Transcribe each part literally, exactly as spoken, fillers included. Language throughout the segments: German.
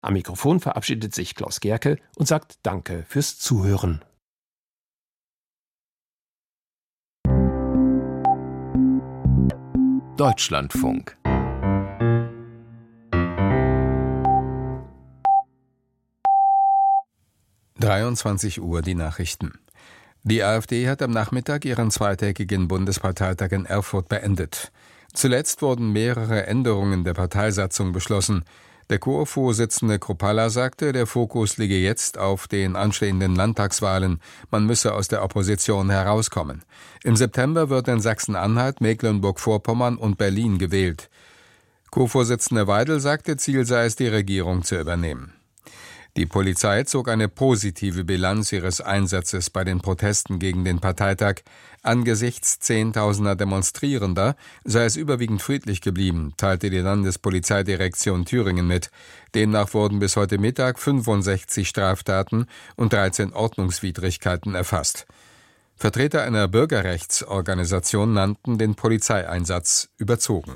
Am Mikrofon verabschiedet sich Klaus Gerke und sagt Danke fürs Zuhören. Deutschlandfunk. dreiundzwanzig Uhr die Nachrichten. Die AfD hat am Nachmittag ihren zweitägigen Bundesparteitag in Erfurt beendet. Zuletzt wurden mehrere Änderungen der Parteisatzung beschlossen. Der Chorvorsitzende Kruppalla sagte, der Fokus liege jetzt auf den anstehenden Landtagswahlen. Man müsse aus der Opposition herauskommen. Im September wird in Sachsen-Anhalt, Mecklenburg-Vorpommern und Berlin gewählt. Co-Vorsitzende Weidel sagte, Ziel sei es, die Regierung zu übernehmen. Die Polizei zog eine positive Bilanz ihres Einsatzes bei den Protesten gegen den Parteitag. Angesichts zehntausender Demonstrierender sei es überwiegend friedlich geblieben, teilte die Landespolizeidirektion Thüringen mit. Demnach wurden bis heute Mittag fünfundsechzig Straftaten und dreizehn Ordnungswidrigkeiten erfasst. Vertreter einer Bürgerrechtsorganisation nannten den Polizeieinsatz überzogen.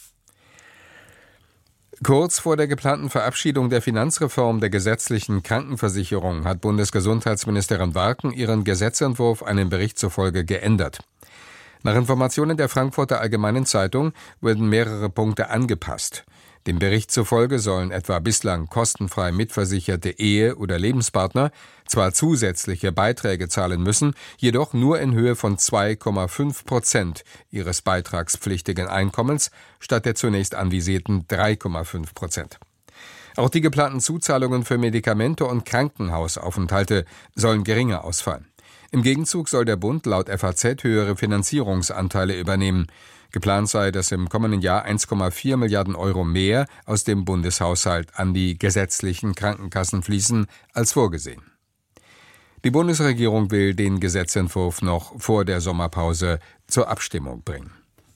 Kurz vor der geplanten Verabschiedung der Finanzreform der gesetzlichen Krankenversicherung hat Bundesgesundheitsministerin Warken ihren Gesetzentwurf einem Bericht zufolge geändert. Nach Informationen der Frankfurter Allgemeinen Zeitung wurden mehrere Punkte angepasst. Dem Bericht zufolge sollen etwa bislang kostenfrei mitversicherte Ehe- oder Lebenspartner zwar zusätzliche Beiträge zahlen müssen, jedoch nur in Höhe von zwei Komma fünf Prozent ihres beitragspflichtigen Einkommens statt der zunächst anvisierten drei Komma fünf Prozent. Auch die geplanten Zuzahlungen für Medikamente und Krankenhausaufenthalte sollen geringer ausfallen. Im Gegenzug soll der Bund laut F A Z höhere Finanzierungsanteile übernehmen. Geplant sei, dass im kommenden Jahr eins Komma vier Milliarden Euro mehr aus dem Bundeshaushalt an die gesetzlichen Krankenkassen fließen als vorgesehen. Die Bundesregierung will den Gesetzentwurf noch vor der Sommerpause zur Abstimmung bringen.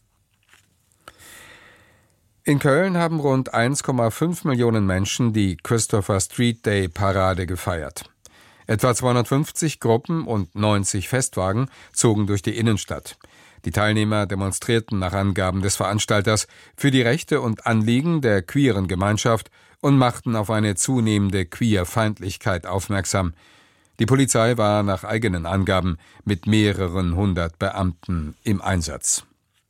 In Köln haben rund eins Komma fünf Millionen Menschen die Christopher Street Day Parade gefeiert. Etwa zweihundertfünfzig Gruppen und neunzig Festwagen zogen durch die Innenstadt. Die Teilnehmer demonstrierten nach Angaben des Veranstalters für die Rechte und Anliegen der queeren Gemeinschaft und machten auf eine zunehmende Queerfeindlichkeit aufmerksam. Die Polizei war nach eigenen Angaben mit mehreren hundert Beamten im Einsatz.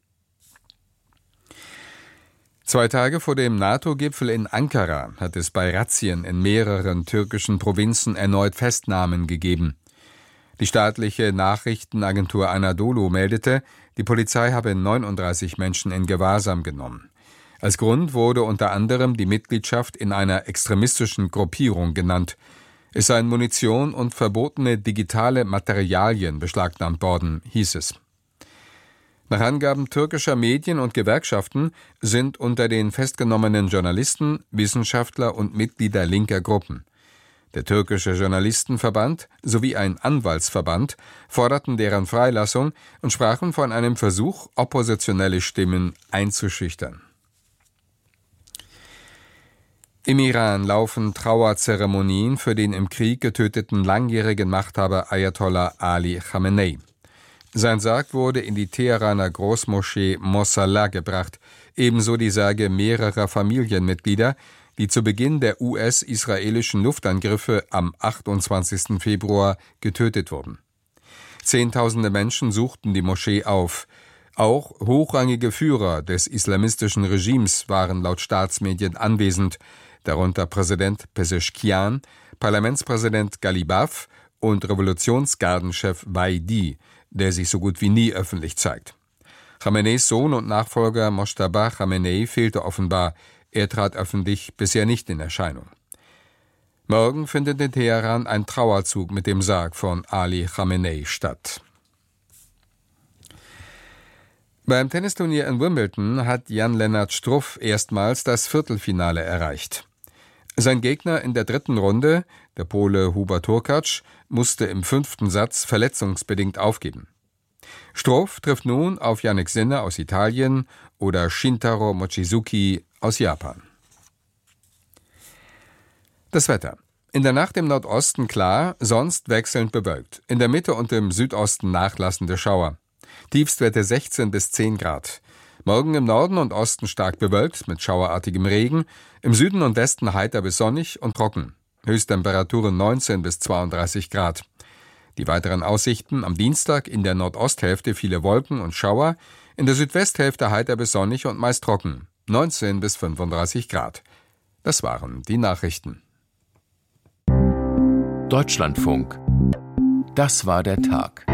Zwei Tage vor dem NATO-Gipfel in Ankara hat es bei Razzien in mehreren türkischen Provinzen erneut Festnahmen gegeben. Die staatliche Nachrichtenagentur Anadolu meldete, die Polizei habe neununddreißig Menschen in Gewahrsam genommen. Als Grund wurde unter anderem die Mitgliedschaft in einer extremistischen Gruppierung genannt. Es seien Munition und verbotene digitale Materialien beschlagnahmt worden, hieß es. Nach Angaben türkischer Medien und Gewerkschaften sind unter den festgenommenen Journalisten, Wissenschaftler und Mitglieder linker Gruppen. Der türkische Journalistenverband sowie ein Anwaltsverband forderten deren Freilassung und sprachen von einem Versuch, oppositionelle Stimmen einzuschüchtern. Im Iran laufen Trauerzeremonien für den im Krieg getöteten langjährigen Machthaber Ayatollah Ali Khamenei. Sein Sarg wurde in die Teheraner Großmoschee Mossallah gebracht, ebenso die Särge mehrerer Familienmitglieder, die zu Beginn der U S-israelischen Luftangriffe am achtundzwanzigsten Februar getötet wurden. Zehntausende Menschen suchten die Moschee auf. Auch hochrangige Führer des islamistischen Regimes waren laut Staatsmedien anwesend, darunter Präsident Pezeshkian, Parlamentspräsident Galibaf und Revolutionsgardenchef Vaidi, der sich so gut wie nie öffentlich zeigt. Khameneis Sohn und Nachfolger Mojtaba Khamenei fehlte offenbar. Er trat öffentlich bisher nicht in Erscheinung. Morgen findet in Teheran ein Trauerzug mit dem Sarg von Ali Khamenei statt. Beim Tennisturnier in Wimbledon hat Jan-Lennart Struff erstmals das Viertelfinale erreicht. Sein Gegner in der dritten Runde, der Pole Hubert Hurkacz, musste im fünften Satz verletzungsbedingt aufgeben. Struff trifft nun auf Jannik Sinner aus Italien oder Shintaro Mochizuki aus Japan. Das Wetter. In der Nacht im Nordosten klar, sonst wechselnd bewölkt. In der Mitte und im Südosten nachlassende Schauer. Tiefstwerte sechzehn bis zehn Grad. Morgen im Norden und Osten stark bewölkt mit schauerartigem Regen, im Süden und Westen heiter bis sonnig und trocken. Höchsttemperaturen neunzehn bis zweiunddreißig Grad. Die weiteren Aussichten: am Dienstag in der Nordosthälfte viele Wolken und Schauer, in der Südwesthälfte heiter bis sonnig und meist trocken, neunzehn bis fünfunddreißig Grad. Das waren die Nachrichten. Deutschlandfunk. Das war der Tag.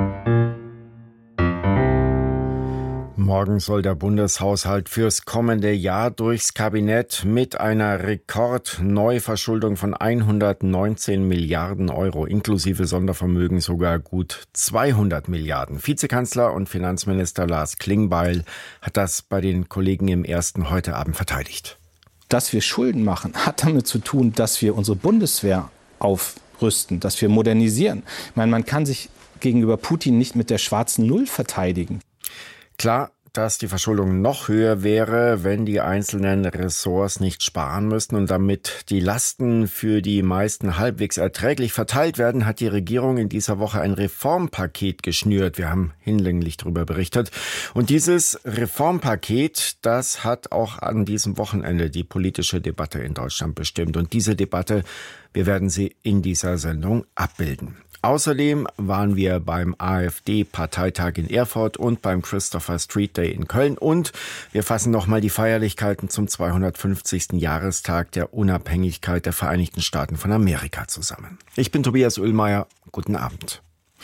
Morgen soll der Bundeshaushalt fürs kommende Jahr durchs Kabinett mit einer Rekordneuverschuldung von hundertneunzehn Milliarden Euro, inklusive Sondervermögen sogar gut zweihundert Milliarden. Vizekanzler und Finanzminister Lars Klingbeil hat das bei den Kollegen im Ersten heute Abend verteidigt. Dass wir Schulden machen, hat damit zu tun, dass wir unsere Bundeswehr aufrüsten, dass wir modernisieren. Ich meine, man kann sich gegenüber Putin nicht mit der schwarzen Null verteidigen. Klar, dass die Verschuldung noch höher wäre, wenn die einzelnen Ressorts nicht sparen müssten. Und damit die Lasten für die meisten halbwegs erträglich verteilt werden, hat die Regierung in dieser Woche ein Reformpaket geschnürt. Wir haben hinlänglich darüber berichtet. Und dieses Reformpaket, das hat auch an diesem Wochenende die politische Debatte in Deutschland bestimmt. Und diese Debatte, wir werden sie in dieser Sendung abbilden. Außerdem waren wir beim AfD-Parteitag in Erfurt und beim Christopher Street Day in Köln. Und wir fassen nochmal die Feierlichkeiten zum zweihundertfünfzigsten Jahrestag der Unabhängigkeit der Vereinigten Staaten von Amerika zusammen. Ich bin Tobias Oehlmeier. Guten Abend.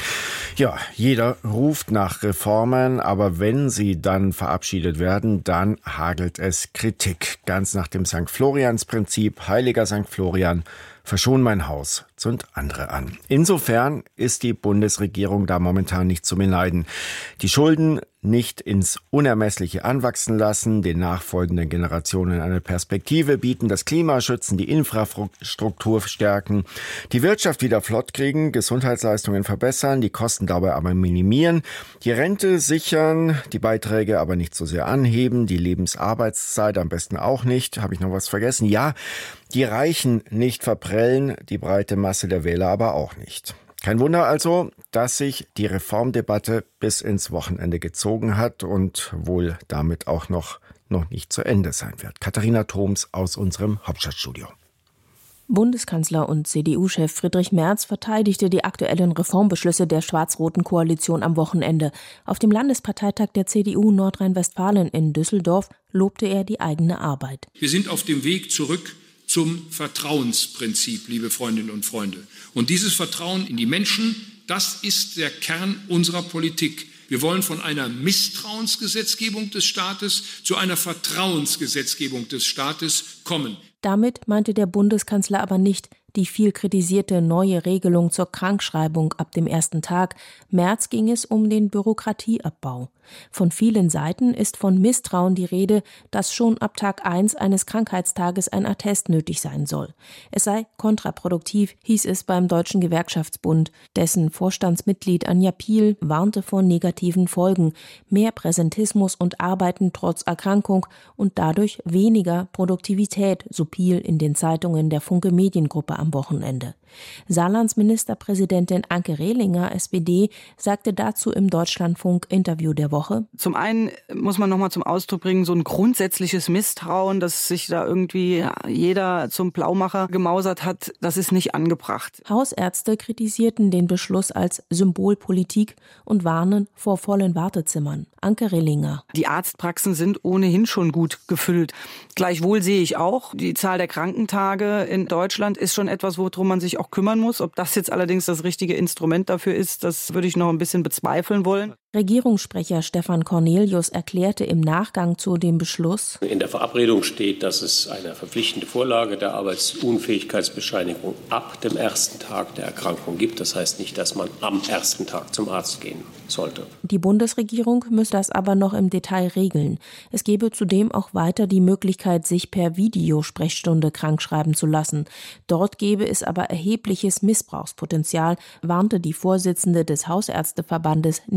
Ja, jeder ruft nach Reformen, aber wenn sie dann verabschiedet werden, dann hagelt es Kritik. Ganz nach dem Sankt Florians-Prinzip, heiliger Sankt Florian, verschon mein Haus, zünd andere an. Insofern ist die Bundesregierung da momentan nicht zu beneiden. Die Schulden nicht ins Unermessliche anwachsen lassen, den nachfolgenden Generationen eine Perspektive bieten, das Klima schützen, die Infrastruktur stärken, die Wirtschaft wieder flott kriegen, Gesundheitsleistungen verbessern, die Kosten dabei aber minimieren, die Rente sichern, die Beiträge aber nicht so sehr anheben, die Lebensarbeitszeit am besten auch nicht. Habe ich noch was vergessen? Ja, die Reichen nicht verprellen, die breite Masse der Wähler aber auch nicht. Kein Wunder also, dass sich die Reformdebatte bis ins Wochenende gezogen hat und wohl damit auch noch, noch nicht zu Ende sein wird. Katharina Thoms aus unserem Hauptstadtstudio. Bundeskanzler und C D U-Chef Friedrich Merz verteidigte die aktuellen Reformbeschlüsse der schwarz-roten Koalition am Wochenende. Auf dem Landesparteitag der C D U Nordrhein-Westfalen in Düsseldorf lobte er die eigene Arbeit. Wir sind auf dem Weg zurück zum Vertrauensprinzip, liebe Freundinnen und Freunde. Und dieses Vertrauen in die Menschen, das ist der Kern unserer Politik. Wir wollen von einer Misstrauensgesetzgebung des Staates zu einer Vertrauensgesetzgebung des Staates kommen. Damit meinte der Bundeskanzler aber nicht die viel kritisierte neue Regelung zur Krankschreibung ab dem ersten Tag. Merz ging es um den Bürokratieabbau. Von vielen Seiten ist von Misstrauen die Rede, dass schon ab Tag eins eines Krankheitstages ein Attest nötig sein soll. Es sei kontraproduktiv, hieß es beim Deutschen Gewerkschaftsbund. Dessen Vorstandsmitglied Anja Piel warnte vor negativen Folgen. Mehr Präsentismus und Arbeiten trotz Erkrankung und dadurch weniger Produktivität, so Piel in den Zeitungen der Funke Mediengruppe am Wochenende. Saarlands Ministerpräsidentin Anke Rehlinger, S P D, sagte dazu im Deutschlandfunk-Interview der Woche: Zum einen muss man nochmal zum Ausdruck bringen, so ein grundsätzliches Misstrauen, dass sich da irgendwie jeder zum Blaumacher gemausert hat, das ist nicht angebracht. Hausärzte kritisierten den Beschluss als Symbolpolitik und warnen vor vollen Wartezimmern. Anke Rehlinger: Die Arztpraxen sind ohnehin schon gut gefüllt. Gleichwohl sehe ich auch, die Zahl der Krankentage in Deutschland ist schon etwas, worum man sich auch kümmern muss. Ob das jetzt allerdings das richtige Instrument dafür ist, das würde ich noch ein bisschen bezweifeln wollen. Regierungssprecher Stefan Cornelius erklärte im Nachgang zu dem Beschluss: In der Verabredung steht, dass es eine verpflichtende Vorlage der Arbeitsunfähigkeitsbescheinigung ab dem ersten Tag der Erkrankung gibt. Das heißt nicht, dass man am ersten Tag zum Arzt gehen sollte. Die Bundesregierung müsse das aber noch im Detail regeln. Es gebe zudem auch weiter die Möglichkeit, sich per Videosprechstunde krankschreiben zu lassen. Dort gebe es aber erhebliches Missbrauchspotenzial, warnte die Vorsitzende des Hausärzteverbandes Nicola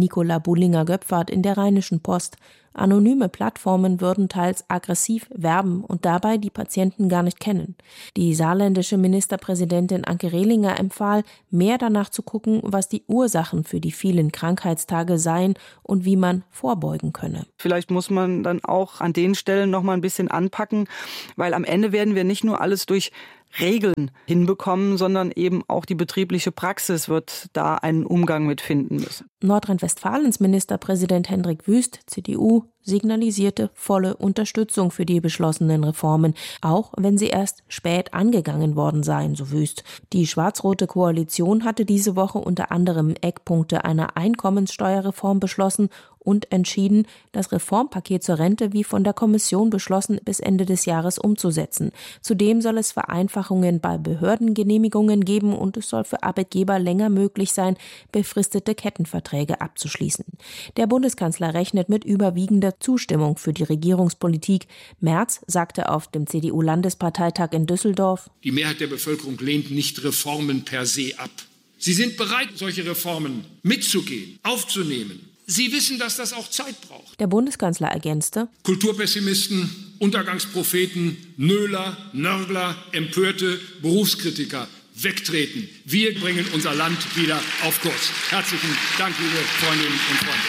Bullinger-Göpfert in der Rheinischen Post. Anonyme Plattformen würden teils aggressiv werben und dabei die Patienten gar nicht kennen. Die saarländische Ministerpräsidentin Anke Rehlinger empfahl, mehr danach zu gucken, was die Ursachen für die vielen Krankheitstage seien und wie man vorbeugen könne. Vielleicht muss man dann auch an den Stellen noch mal ein bisschen anpacken, weil am Ende werden wir nicht nur alles durch Regeln hinbekommen, sondern eben auch die betriebliche Praxis wird da einen Umgang mit finden müssen. Nordrhein-Westfalens Ministerpräsident Hendrik Wüst, C D U, signalisierte volle Unterstützung für die beschlossenen Reformen, auch wenn sie erst spät angegangen worden seien, so Wüst. Die schwarz-rote Koalition hatte diese Woche unter anderem Eckpunkte einer Einkommenssteuerreform beschlossen und entschieden, das Reformpaket zur Rente wie von der Kommission beschlossen bis Ende des Jahres umzusetzen. Zudem soll es Vereinfachungen bei Behördengenehmigungen geben und es soll für Arbeitgeber länger möglich sein, befristete Kettenverträge abzuschließen. Der Bundeskanzler rechnet mit überwiegender Zustimmung für die Regierungspolitik. Merz sagte auf dem C D U-Landesparteitag in Düsseldorf: Die Mehrheit der Bevölkerung lehnt nicht Reformen per se ab. Sie sind bereit, solche Reformen mitzugehen, aufzunehmen. Sie wissen, dass das auch Zeit braucht. Der Bundeskanzler ergänzte: Kulturpessimisten, Untergangspropheten, Nöler, Nörgler, Empörte, Berufskritiker wegtreten. Wir bringen unser Land wieder auf Kurs. Herzlichen Dank, liebe Freundinnen und Freunde.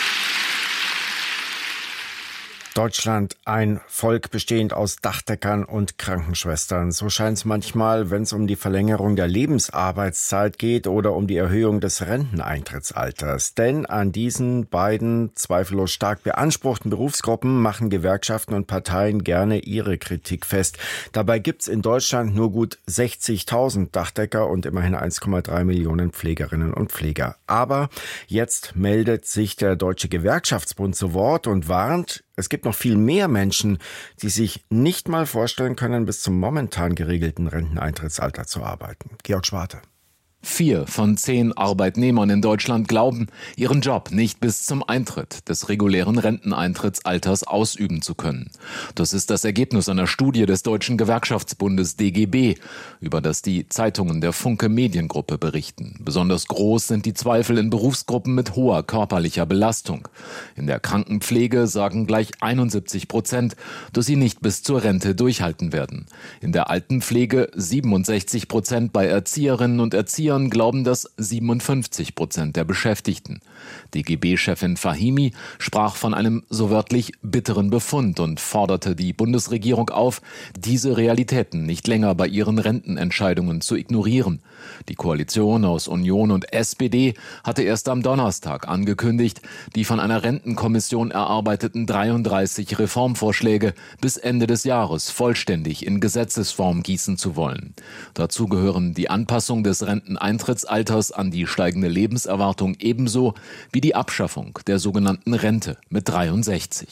Deutschland, ein Volk bestehend aus Dachdeckern und Krankenschwestern. So scheint es manchmal, wenn es um die Verlängerung der Lebensarbeitszeit geht oder um die Erhöhung des Renteneintrittsalters. Denn an diesen beiden zweifellos stark beanspruchten Berufsgruppen machen Gewerkschaften und Parteien gerne ihre Kritik fest. Dabei gibt es in Deutschland nur gut sechzigtausend Dachdecker und immerhin eins Komma drei Millionen Pflegerinnen und Pfleger. Aber jetzt meldet sich der Deutsche Gewerkschaftsbund zu Wort und warnt, es gibt noch viel mehr Menschen, die sich nicht mal vorstellen können, bis zum momentan geregelten Renteneintrittsalter zu arbeiten. Georg Schwarte. Vier von zehn Arbeitnehmern in Deutschland glauben, ihren Job nicht bis zum Eintritt des regulären Renteneintrittsalters ausüben zu können. Das ist das Ergebnis einer Studie des Deutschen Gewerkschaftsbundes D G B, über das die Zeitungen der Funke Mediengruppe berichten. Besonders groß sind die Zweifel in Berufsgruppen mit hoher körperlicher Belastung. In der Krankenpflege sagen gleich einundsiebzig Prozent, dass sie nicht bis zur Rente durchhalten werden. In der Altenpflege siebenundsechzig Prozent, bei Erzieherinnen und Erziehern glauben das siebenundfünfzig Prozent der Beschäftigten. D G B-Chefin Fahimi sprach von einem so wörtlich bitteren Befund und forderte die Bundesregierung auf, diese Realitäten nicht länger bei ihren Rentenentscheidungen zu ignorieren. Die Koalition aus Union und S P D hatte erst am Donnerstag angekündigt, die von einer Rentenkommission erarbeiteten dreiunddreißig Reformvorschläge bis Ende des Jahres vollständig in Gesetzesform gießen zu wollen. Dazu gehören die Anpassung des Renteneintrittsalters an die steigende Lebenserwartung ebenso wie die Abschaffung der sogenannten Rente mit dreiundsechzig.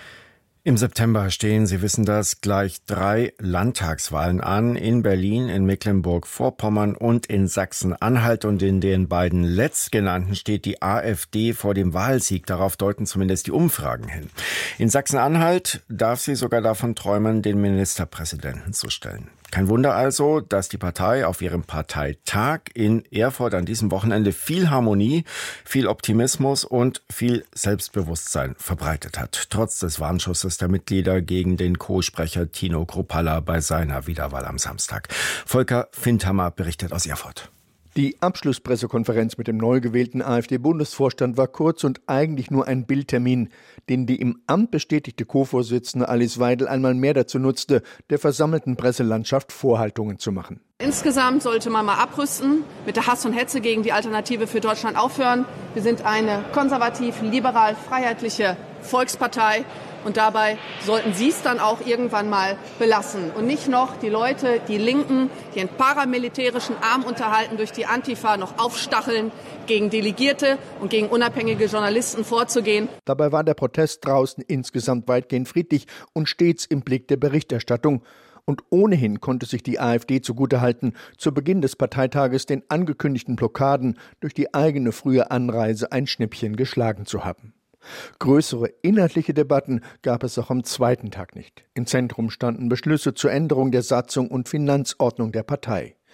Im September stehen, Sie wissen das, gleich drei Landtagswahlen an, in Berlin, in Mecklenburg-Vorpommern und in Sachsen-Anhalt. Und in den beiden letztgenannten steht die AfD vor dem Wahlsieg. Darauf deuten zumindest die Umfragen hin. In Sachsen-Anhalt darf sie sogar davon träumen, den Ministerpräsidenten zu stellen. Kein Wunder also, dass die Partei auf ihrem Parteitag in Erfurt an diesem Wochenende viel Harmonie, viel Optimismus und viel Selbstbewusstsein verbreitet hat. Trotz des Warnschusses der Mitglieder gegen den Co-Sprecher Tino Kruppalla bei seiner Wiederwahl am Samstag. Volker Findhammer berichtet aus Erfurt. Die Abschlusspressekonferenz mit dem neu gewählten AfD-Bundesvorstand war kurz und eigentlich nur ein Bildtermin, den die im Amt bestätigte Co-Vorsitzende Alice Weidel einmal mehr dazu nutzte, der versammelten Presselandschaft Vorhaltungen zu machen. Insgesamt sollte man mal abrüsten, mit der Hass und Hetze gegen die Alternative für Deutschland aufhören. Wir sind eine konservativ, liberal, freiheitliche Volkspartei. Und dabei sollten Sie es dann auch irgendwann mal belassen. Und nicht noch die Leute, die Linken, die einen paramilitärischen Arm unterhalten, durch die Antifa noch aufstacheln, gegen Delegierte und gegen unabhängige Journalisten vorzugehen. Dabei war der Protest draußen insgesamt weitgehend friedlich und stets im Blick der Berichterstattung. Und ohnehin konnte sich die AfD zugutehalten, zu Beginn des Parteitages den angekündigten Blockaden durch die eigene frühe Anreise ein Schnippchen geschlagen zu haben. Größere inhaltliche Debatten gab es auch am zweiten Tag nicht. Im Zentrum standen Beschlüsse zur Änderung der Satzung und Finanzordnung der Partei.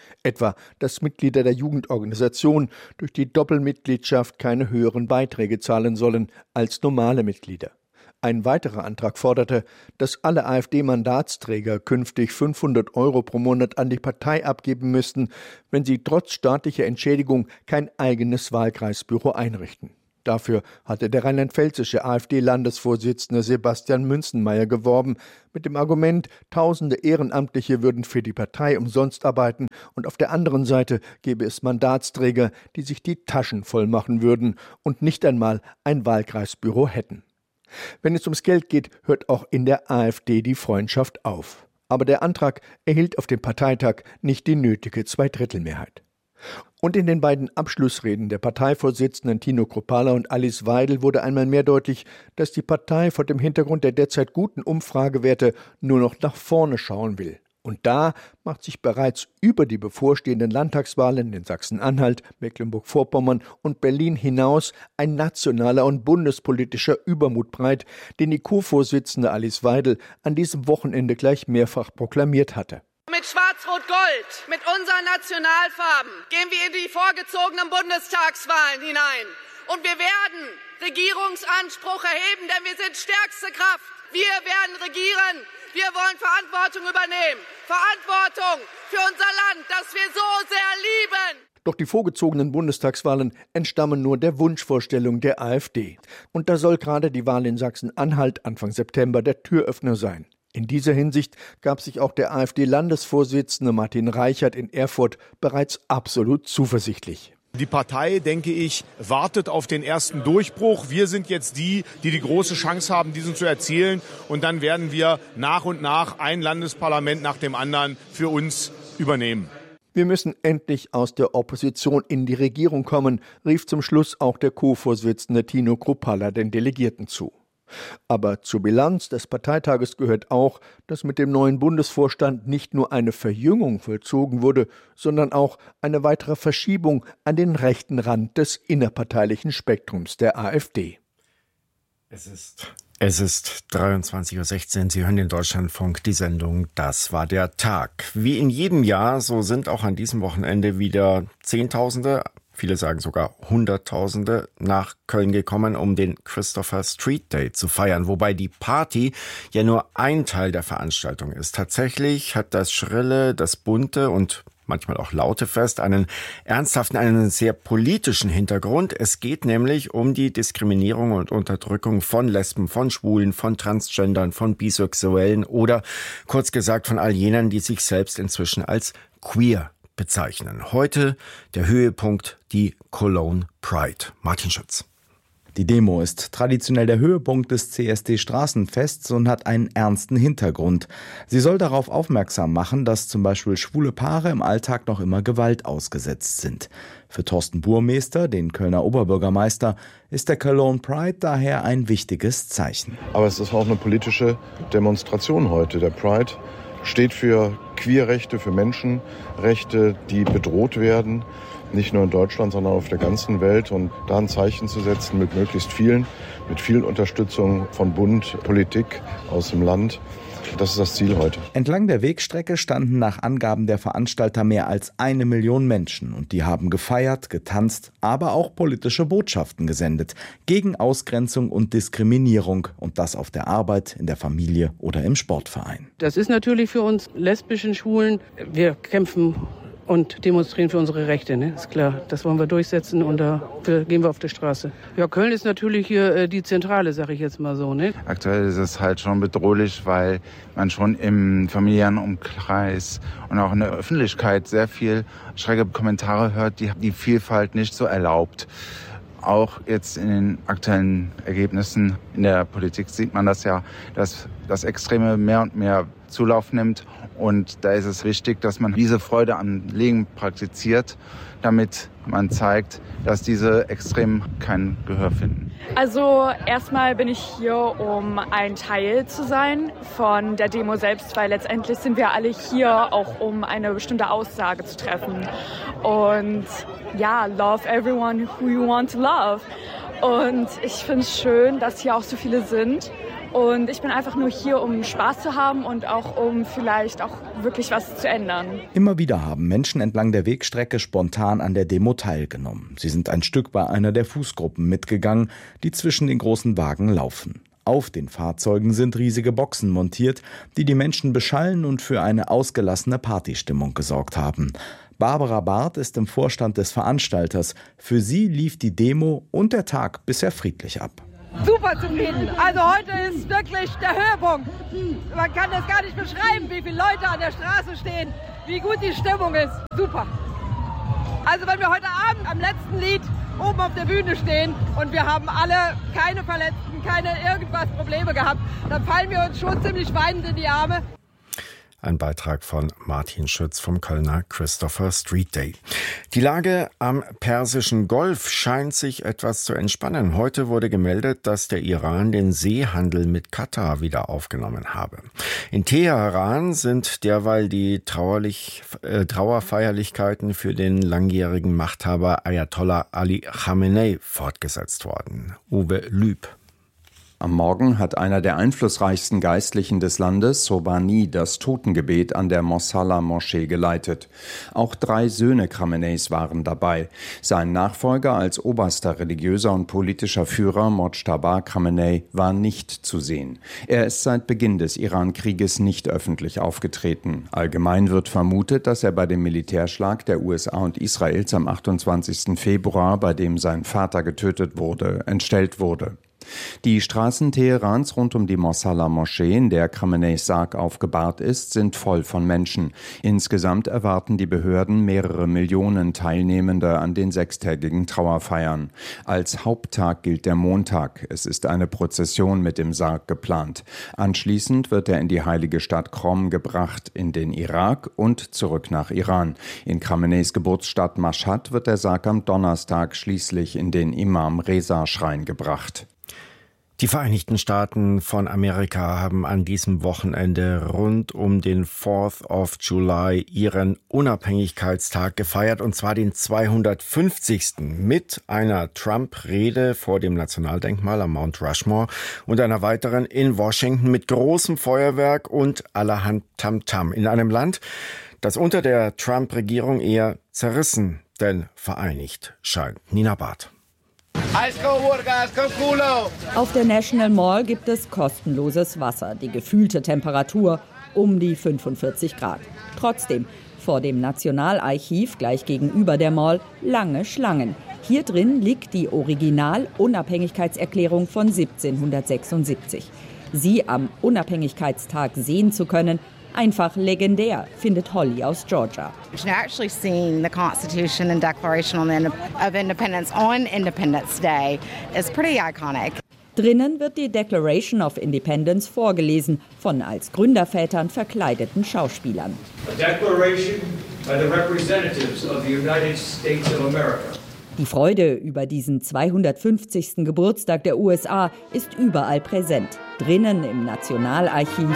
Etwa, dass Mitglieder der Jugendorganisation durch die Doppelmitgliedschaft keine höheren Beiträge zahlen sollen als normale Mitglieder. Ein weiterer Antrag forderte, dass alle AfD-Mandatsträger künftig fünfhundert Euro pro Monat an die Partei abgeben müssten, wenn sie trotz staatlicher Entschädigung kein eigenes Wahlkreisbüro einrichten. Dafür hatte der rheinland-pfälzische AfD-Landesvorsitzende Sebastian Münzenmaier geworben, mit dem Argument, tausende Ehrenamtliche würden für die Partei umsonst arbeiten und auf der anderen Seite gäbe es Mandatsträger, die sich die Taschen voll machen würden und nicht einmal ein Wahlkreisbüro hätten. Wenn es ums Geld geht, hört auch in der AfD die Freundschaft auf. Aber der Antrag erhielt auf dem Parteitag nicht die nötige Zweidrittelmehrheit. Und in den beiden Abschlussreden der Parteivorsitzenden Tino Kruppalla und Alice Weidel wurde einmal mehr deutlich, dass die Partei vor dem Hintergrund der derzeit guten Umfragewerte nur noch nach vorne schauen will. Und da macht sich bereits über die bevorstehenden Landtagswahlen in Sachsen-Anhalt, Mecklenburg-Vorpommern und Berlin hinaus ein nationaler und bundespolitischer Übermut breit, den die Co-Vorsitzende Alice Weidel an diesem Wochenende gleich mehrfach proklamiert hatte. Mit Schwarz-Rot-Gold, mit unseren Nationalfarben gehen wir in die vorgezogenen Bundestagswahlen hinein. Und wir werden Regierungsanspruch erheben, denn wir sind stärkste Kraft. Wir werden regieren. Wir wollen Verantwortung übernehmen. Verantwortung für unser Land, das wir so sehr lieben. Doch die vorgezogenen Bundestagswahlen entstammen nur der Wunschvorstellung der AfD. Und da soll gerade die Wahl in Sachsen-Anhalt Anfang September der Türöffner sein. In dieser Hinsicht gab sich auch der AfD-Landesvorsitzende Martin Reichert in Erfurt bereits absolut zuversichtlich. Die Partei, denke ich, wartet auf den ersten Durchbruch. Wir sind jetzt die, die die große Chance haben, diesen zu erzielen. Und dann werden wir nach und nach ein Landesparlament nach dem anderen für uns übernehmen. Wir müssen endlich aus der Opposition in die Regierung kommen, rief zum Schluss auch der Co-Vorsitzende Tino Kruppalla den Delegierten zu. Aber zur Bilanz des Parteitages gehört auch, dass mit dem neuen Bundesvorstand nicht nur eine Verjüngung vollzogen wurde, sondern auch eine weitere Verschiebung an den rechten Rand des innerparteilichen Spektrums der AfD. Es ist, es ist dreiundzwanzig Uhr sechzehn. Sie hören den Deutschlandfunk, die Sendung Das war der Tag. Wie in jedem Jahr, so sind auch an diesem Wochenende wieder Zehntausende, viele sagen sogar Hunderttausende nach Köln gekommen, um den Christopher Street Day zu feiern, wobei die Party ja nur ein Teil der Veranstaltung ist. Tatsächlich hat das schrille, das bunte und manchmal auch laute Fest einen ernsthaften, einen sehr politischen Hintergrund. Es geht nämlich um die Diskriminierung und Unterdrückung von Lesben, von Schwulen, von Transgendern, von Bisexuellen oder kurz gesagt von all jenen, die sich selbst inzwischen als queer bezeichnen. Heute der Höhepunkt, die Cologne Pride. Martin Schütz. Die Demo ist traditionell der Höhepunkt des C S D-Straßenfests und hat einen ernsten Hintergrund. Sie soll darauf aufmerksam machen, dass zum Beispiel schwule Paare im Alltag noch immer Gewalt ausgesetzt sind. Für Thorsten Burmester, den Kölner Oberbürgermeister, ist der Cologne Pride daher ein wichtiges Zeichen. Aber es ist auch eine politische Demonstration heute. Der Pride steht für Queerrechte, für Menschenrechte, die bedroht werden. Nicht nur in Deutschland, sondern auf der ganzen Welt. Und da ein Zeichen zu setzen mit möglichst vielen, mit viel Unterstützung von Bund, Politik aus dem Land. Das ist das Ziel heute. Entlang der Wegstrecke standen nach Angaben der Veranstalter mehr als eine Million Menschen. Und die haben gefeiert, getanzt, aber auch politische Botschaften gesendet. Gegen Ausgrenzung und Diskriminierung. Und das auf der Arbeit, in der Familie oder im Sportverein. Das ist natürlich für uns lesbischen Schwulen. Wir kämpfen und demonstrieren für unsere Rechte, ne? Ist klar. Das wollen wir durchsetzen und dafür gehen wir auf die Straße. Ja, Köln ist natürlich hier äh, die Zentrale, sage ich jetzt mal so, ne? Aktuell ist es halt schon bedrohlich, weil man schon im familiären Umkreis und auch in der Öffentlichkeit sehr viel schräge Kommentare hört, die die Vielfalt nicht so erlaubt. Auch jetzt in den aktuellen Ergebnissen in der Politik sieht man das ja, dass das Extreme mehr und mehr Zulauf nimmt. Und da ist es wichtig, dass man diese Freude am Leben praktiziert, damit man zeigt, dass diese Extremen kein Gehör finden. Also erstmal bin ich hier, um ein Teil zu sein von der Demo selbst, weil letztendlich sind wir alle hier auch, um eine bestimmte Aussage zu treffen. Und ja, love everyone who you want to love. Und ich finde es schön, dass hier auch so viele sind. Und ich bin einfach nur hier, um Spaß zu haben und auch um vielleicht auch wirklich was zu ändern. Immer wieder haben Menschen entlang der Wegstrecke spontan an der Demo teilgenommen. Sie sind ein Stück bei einer der Fußgruppen mitgegangen, die zwischen den großen Wagen laufen. Auf den Fahrzeugen sind riesige Boxen montiert, die die Menschen beschallen und für eine ausgelassene Partystimmung gesorgt haben. Barbara Barth ist im Vorstand des Veranstalters. Für sie lief die Demo und der Tag bisher friedlich ab. Super zufrieden. Also heute ist wirklich der Höhepunkt. Man kann das gar nicht beschreiben, wie viele Leute an der Straße stehen, wie gut die Stimmung ist. Super. Also wenn wir heute Abend am letzten Lied oben auf der Bühne stehen und wir haben alle keine Verletzten, keine irgendwas Probleme gehabt, dann fallen wir uns schon ziemlich weinend in die Arme. Ein Beitrag von Martin Schütz vom Kölner Christopher Street Day. Die Lage am Persischen Golf scheint sich etwas zu entspannen. Heute wurde gemeldet, dass der Iran den Seehandel mit Katar wieder aufgenommen habe. In Teheran sind derweil die trauerlich, äh, Trauerfeierlichkeiten für den langjährigen Machthaber Ayatollah Ali Khamenei fortgesetzt worden. Uwe Lüb. Am Morgen hat einer der einflussreichsten Geistlichen des Landes, Sobhani, das Totengebet an der Mosalla-Moschee geleitet. Auch drei Söhne Khameneis waren dabei. Sein Nachfolger als oberster religiöser und politischer Führer, Mojtaba Khamenei, war nicht zu sehen. Er ist seit Beginn des Iran-Krieges nicht öffentlich aufgetreten. Allgemein wird vermutet, dass er bei dem Militärschlag der U S A und Israels am achtundzwanzigsten Februar, bei dem sein Vater getötet wurde, entstellt wurde. Die Straßen Teherans rund um die Mosalla-Moschee, in der Khameneis Sarg aufgebahrt ist, sind voll von Menschen. Insgesamt erwarten die Behörden mehrere Millionen Teilnehmende an den sechstägigen Trauerfeiern. Als Haupttag gilt der Montag. Es ist eine Prozession mit dem Sarg geplant. Anschließend wird er in die heilige Stadt Qom gebracht, in den Irak und zurück nach Iran. In Khameneis Geburtsstadt Mashhad wird der Sarg am Donnerstag schließlich in den Imam-Reza-Schrein gebracht. Die Vereinigten Staaten von Amerika haben an diesem Wochenende rund um den fourth of July ihren Unabhängigkeitstag gefeiert, und zwar den zweihundertfünfzigsten mit einer Trump-Rede vor dem Nationaldenkmal am Mount Rushmore und einer weiteren in Washington mit großem Feuerwerk und allerhand Tamtam in einem Land, das unter der Trump-Regierung eher zerrissen denn vereinigt scheint. Nina Barth. Auf der National Mall gibt es kostenloses Wasser. Die gefühlte Temperatur um die fünfundvierzig Grad. Trotzdem, vor dem Nationalarchiv gleich gegenüber der Mall lange Schlangen. Hier drin liegt die Original-Unabhängigkeitserklärung von siebzehnhundertsechsundsiebzig. Sie am Unabhängigkeitstag sehen zu können, einfach legendär, findet Holly aus Georgia. Actually seeing the Constitution and Declaration of Independence on Independence Day is pretty iconic. Drinnen wird die Declaration of Independence vorgelesen von als Gründervätern verkleideten Schauspielern. A declaration by the representatives of the United States of America. Die Freude über diesen zweihundertfünfzigsten Geburtstag der U S A ist überall präsent. Drinnen im Nationalarchiv,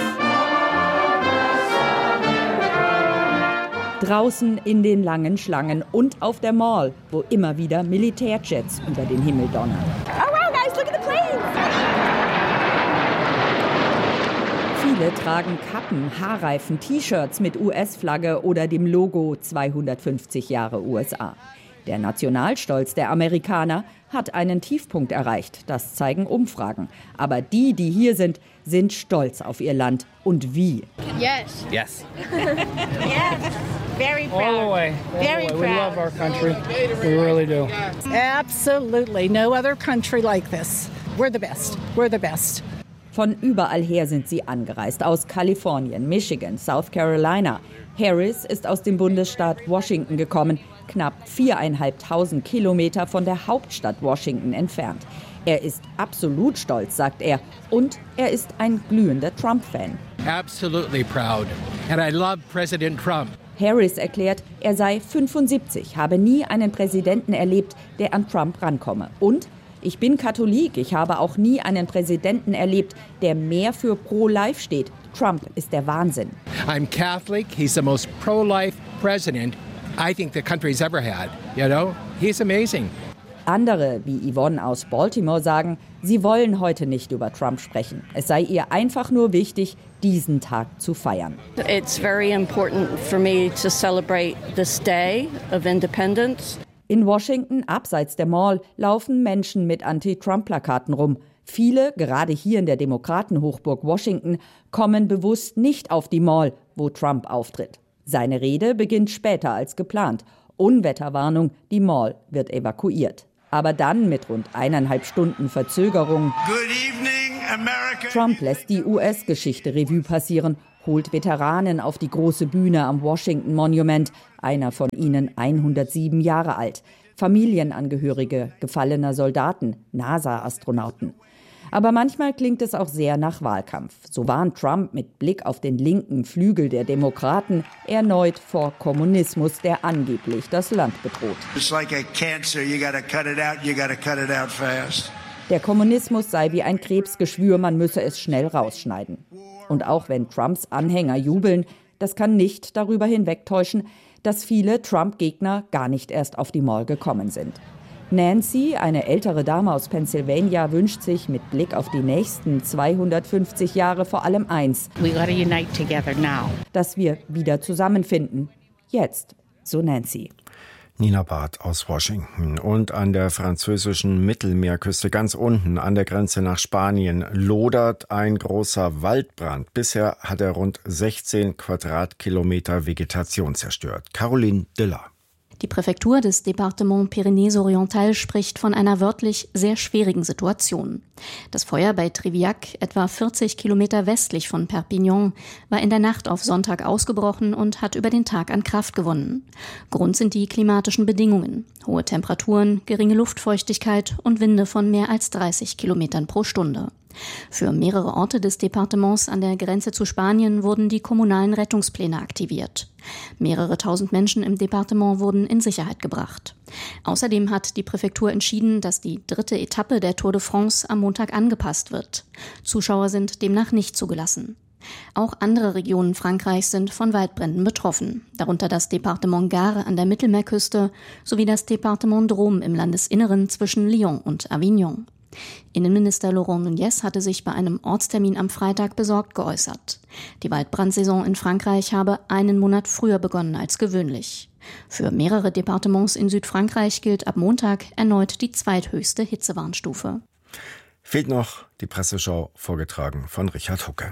draußen in den langen Schlangen und auf der Mall, wo immer wieder Militärjets über den Himmel donnern. Oh wow, guys, look at the planes! Viele tragen Kappen, Haarreifen, T-Shirts mit U S-Flagge oder dem Logo zweihundertfünfzig Jahre U S A. Der Nationalstolz der Amerikaner hat einen Tiefpunkt erreicht, das zeigen Umfragen. Aber die, die hier sind, sind stolz auf ihr Land. Und wie? Yes. Yes. Yes. Very proud. All the way. All Very the way. proud. We love our country. We really do. Absolutely. No other country like this. We're the best. We're the best. Von überall her sind sie angereist. Aus Kalifornien, Michigan, South Carolina. Harris ist aus dem Bundesstaat Washington gekommen, knapp viereinhalbtausend Kilometer von der Hauptstadt Washington entfernt. Er ist absolut stolz, sagt er. Und er ist ein glühender Trump-Fan. Absolutely proud. And I love President Trump. Harris erklärt, er sei fünfundsiebzig, habe nie einen Präsidenten erlebt, der an Trump rankomme. Und ich bin Katholik, ich habe auch nie einen Präsidenten erlebt, der mehr für Pro-Life steht. Trump ist der Wahnsinn. I'm Catholic. He's the most pro-life president I think the country's ever had. You know, he's amazing. Andere, wie Yvonne aus Baltimore, sagen, sie wollen heute nicht über Trump sprechen. Es sei ihr einfach nur wichtig, diesen Tag zu feiern. It's very important for me to celebrate this day of independence. In Washington, abseits der Mall, laufen Menschen mit Anti-Trump-Plakaten rum. Viele, gerade hier in der Demokratenhochburg Washington, kommen bewusst nicht auf die Mall, wo Trump auftritt. Seine Rede beginnt später als geplant. Unwetterwarnung, die Mall wird evakuiert. Aber dann mit rund eineinhalb Stunden Verzögerung. Good evening, America. Trump lässt die U S-Geschichte Revue passieren, holt Veteranen auf die große Bühne am Washington Monument, einer von ihnen hundertsieben Jahre alt, Familienangehörige gefallener Soldaten, NASA-Astronauten. Aber manchmal klingt es auch sehr nach Wahlkampf. So warnt Trump mit Blick auf den linken Flügel der Demokraten erneut vor Kommunismus, der angeblich das Land bedroht. It's like a cancer, you gotta cut it out, you gotta cut it out fast. Der Kommunismus sei wie ein Krebsgeschwür, man müsse es schnell rausschneiden. Und auch wenn Trumps Anhänger jubeln, das kann nicht darüber hinwegtäuschen, dass viele Trump-Gegner gar nicht erst auf die Mall gekommen sind. Nancy, eine ältere Dame aus Pennsylvania, wünscht sich mit Blick auf die nächsten zweihundertfünfzig Jahre vor allem eins: We gotta unite together now. Dass wir wieder zusammenfinden. Jetzt, so Nancy. Nina Barth aus Washington. Und an der französischen Mittelmeerküste ganz unten an der Grenze nach Spanien lodert ein großer Waldbrand. Bisher hat er rund sechzehn Quadratkilometer Vegetation zerstört. Caroline Diller. Die Präfektur des Département Pyrénées-Orientales spricht von einer wörtlich sehr schwierigen Situation. Das Feuer bei Triviac, etwa vierzig Kilometer westlich von Perpignan, war in der Nacht auf Sonntag ausgebrochen und hat über den Tag an Kraft gewonnen. Grund sind die klimatischen Bedingungen: hohe Temperaturen, geringe Luftfeuchtigkeit und Winde von mehr als dreißig Kilometern pro Stunde. Für mehrere Orte des Departements an der Grenze zu Spanien wurden die kommunalen Rettungspläne aktiviert. Mehrere tausend Menschen im Departement wurden in Sicherheit gebracht. Außerdem hat die Präfektur entschieden, dass die dritte Etappe der Tour de France am Montag angepasst wird. Zuschauer sind demnach nicht zugelassen. Auch andere Regionen Frankreichs sind von Waldbränden betroffen, darunter das Departement Gard an der Mittelmeerküste sowie das Departement Drôme im Landesinneren zwischen Lyon und Avignon. Innenminister Laurent Nunez hatte sich bei einem Ortstermin am Freitag besorgt geäußert. Die Waldbrandsaison in Frankreich habe einen Monat früher begonnen als gewöhnlich. Für mehrere Departements in Südfrankreich gilt ab Montag erneut die zweithöchste Hitzewarnstufe. Fehlt noch die Presseschau, vorgetragen von Richard Hucke.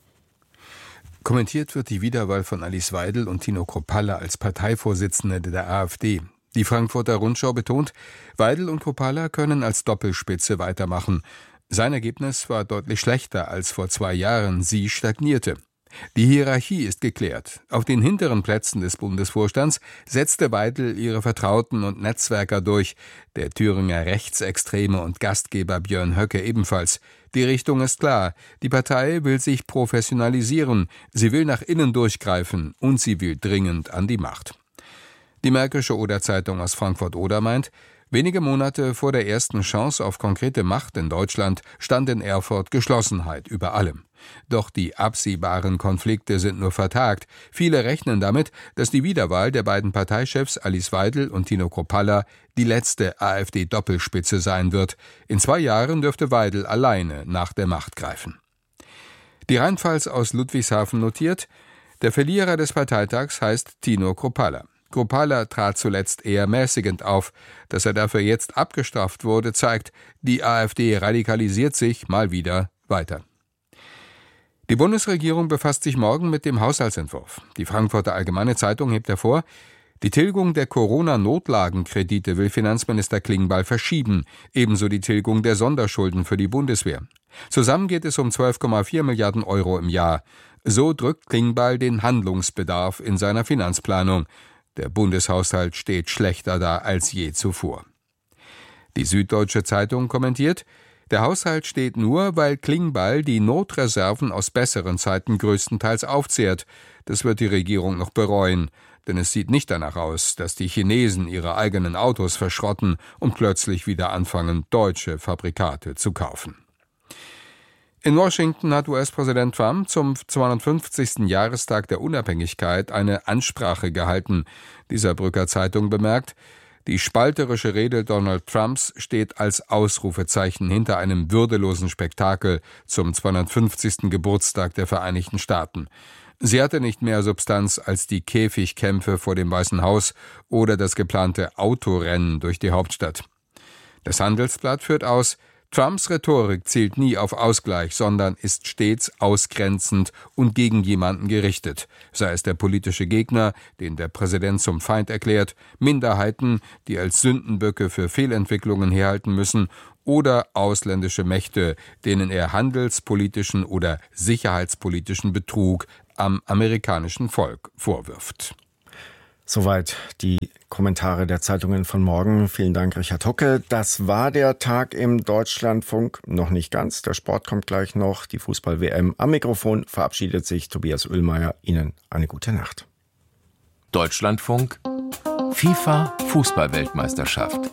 Kommentiert wird die Wiederwahl von Alice Weidel und Tino Kruppalla als Parteivorsitzende der AfD. Die Frankfurter Rundschau betont, Weidel und Kruppalla können als Doppelspitze weitermachen. Sein Ergebnis war deutlich schlechter als vor zwei Jahren. Sie stagnierte. Die Hierarchie ist geklärt. Auf den hinteren Plätzen des Bundesvorstands setzte Weidel ihre Vertrauten und Netzwerker durch. Der Thüringer Rechtsextreme und Gastgeber Björn Höcke ebenfalls. Die Richtung ist klar. Die Partei will sich professionalisieren. Sie will nach innen durchgreifen und sie will dringend an die Macht. Die Märkische Oder-Zeitung aus Frankfurt-Oder meint, wenige Monate vor der ersten Chance auf konkrete Macht in Deutschland stand in Erfurt Geschlossenheit über allem. Doch die absehbaren Konflikte sind nur vertagt. Viele rechnen damit, dass die Wiederwahl der beiden Parteichefs Alice Weidel und Tino Kruppalla die letzte AfD-Doppelspitze sein wird. In zwei Jahren dürfte Weidel alleine nach der Macht greifen. Die Rheinpfalz aus Ludwigshafen notiert, der Verlierer des Parteitags heißt Tino Kruppalla. Kruppalla trat zuletzt eher mäßigend auf. Dass er dafür jetzt abgestraft wurde, zeigt, die AfD radikalisiert sich mal wieder weiter. Die Bundesregierung befasst sich morgen mit dem Haushaltsentwurf. Die Frankfurter Allgemeine Zeitung hebt hervor, die Tilgung der Corona-Notlagenkredite will Finanzminister Klingbeil verschieben, ebenso die Tilgung der Sonderschulden für die Bundeswehr. Zusammen geht es um zwölf Komma vier Milliarden Euro im Jahr. So drückt Klingbeil den Handlungsbedarf in seiner Finanzplanung. Der Bundeshaushalt steht schlechter da als je zuvor. Die Süddeutsche Zeitung kommentiert, der Haushalt steht nur, weil Klingbeil die Notreserven aus besseren Zeiten größtenteils aufzehrt. Das wird die Regierung noch bereuen, denn es sieht nicht danach aus, dass die Chinesen ihre eigenen Autos verschrotten und plötzlich wieder anfangen, deutsche Fabrikate zu kaufen. In Washington hat U S-Präsident Trump zum zweihundertfünfzigsten Jahrestag der Unabhängigkeit eine Ansprache gehalten. Die Saarbrücker Zeitung bemerkt, Die spalterische Rede Donald Trumps steht als Ausrufezeichen hinter einem würdelosen Spektakel zum zweihundertfünfzigsten Geburtstag der Vereinigten Staaten. Sie hatte nicht mehr Substanz als die Käfigkämpfe vor dem Weißen Haus oder das geplante Autorennen durch die Hauptstadt. Das Handelsblatt führt aus: Trumps Rhetorik zielt nie auf Ausgleich, sondern ist stets ausgrenzend und gegen jemanden gerichtet, sei es der politische Gegner, den der Präsident zum Feind erklärt, Minderheiten, die als Sündenböcke für Fehlentwicklungen herhalten müssen, oder ausländische Mächte, denen er handelspolitischen oder sicherheitspolitischen Betrug am amerikanischen Volk vorwirft. Soweit die Kommentare der Zeitungen von morgen. Vielen Dank, Richard Hocke. Das war der Tag im Deutschlandfunk. Noch nicht ganz. Der Sport kommt gleich noch. Die Fußball-W M. Am Mikrofon verabschiedet sich Tobias Oehlmeier. Ihnen eine gute Nacht. Deutschlandfunk. FIFA Fußball-Weltmeisterschaft.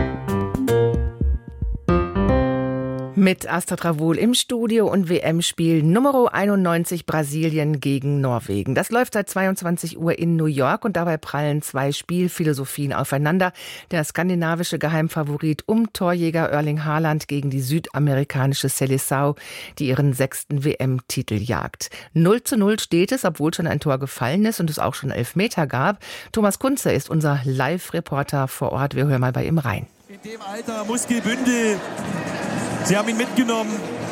Mit Astrid Ravul im Studio und W M-Spiel Nummer einundneunzig Brasilien gegen Norwegen. Das läuft seit zweiundzwanzig Uhr in New York und dabei prallen zwei Spielphilosophien aufeinander. Der skandinavische Geheimfavorit um Torjäger Erling Haaland gegen die südamerikanische Seleção, die ihren sechsten W M-Titel jagt. null zu null steht es, obwohl schon ein Tor gefallen ist und es auch schon Elfmeter gab. Thomas Kunze ist unser Live-Reporter vor Ort. Wir hören mal bei ihm rein. In dem Alter Muskelbündel. Sie haben ihn mitgenommen.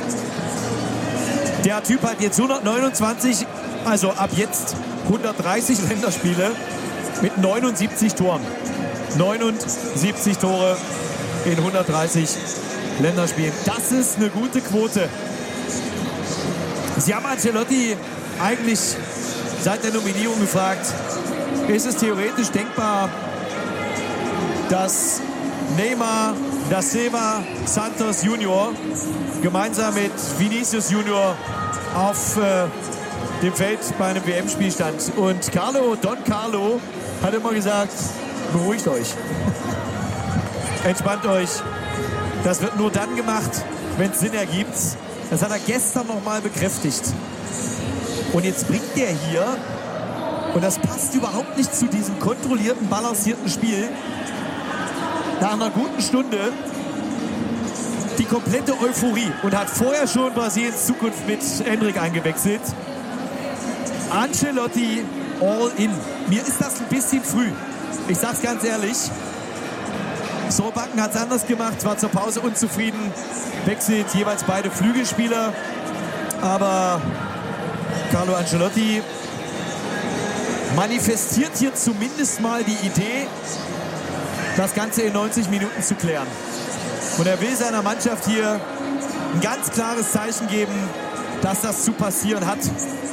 Der Typ hat jetzt hundertneunundzwanzig, also ab jetzt hundertdreißig Länderspiele mit neunundsiebzig Toren. neunundsiebzig Tore in hundertdreißig Länderspielen. Das ist eine gute Quote. Sie haben Ancelotti eigentlich seit der Nominierung gefragt, ist es theoretisch denkbar, dass Neymar da Silva Santos Junior gemeinsam mit Vinicius Junior auf äh, dem Feld bei einem W M-Spiel stand. Und Carlo, Don Carlo, hat immer gesagt, beruhigt euch. Entspannt euch. Das wird nur dann gemacht, wenn es Sinn ergibt. Das hat er gestern noch mal bekräftigt. Und jetzt bringt er hier, und das passt überhaupt nicht zu diesem kontrollierten, balancierten Spiel, nach einer guten Stunde die komplette Euphorie und hat vorher schon Brasiliens Zukunft mit Endrick eingewechselt. Ancelotti all in. Mir ist das ein bisschen früh. Ich sag's ganz ehrlich. Sorbakken hat's anders gemacht, war zur Pause unzufrieden, wechselt jeweils beide Flügelspieler. Aber Carlo Ancelotti manifestiert hier zumindest mal die Idee, das Ganze in neunzig Minuten zu klären. Und er will seiner Mannschaft hier ein ganz klares Zeichen geben, dass das zu passieren hat.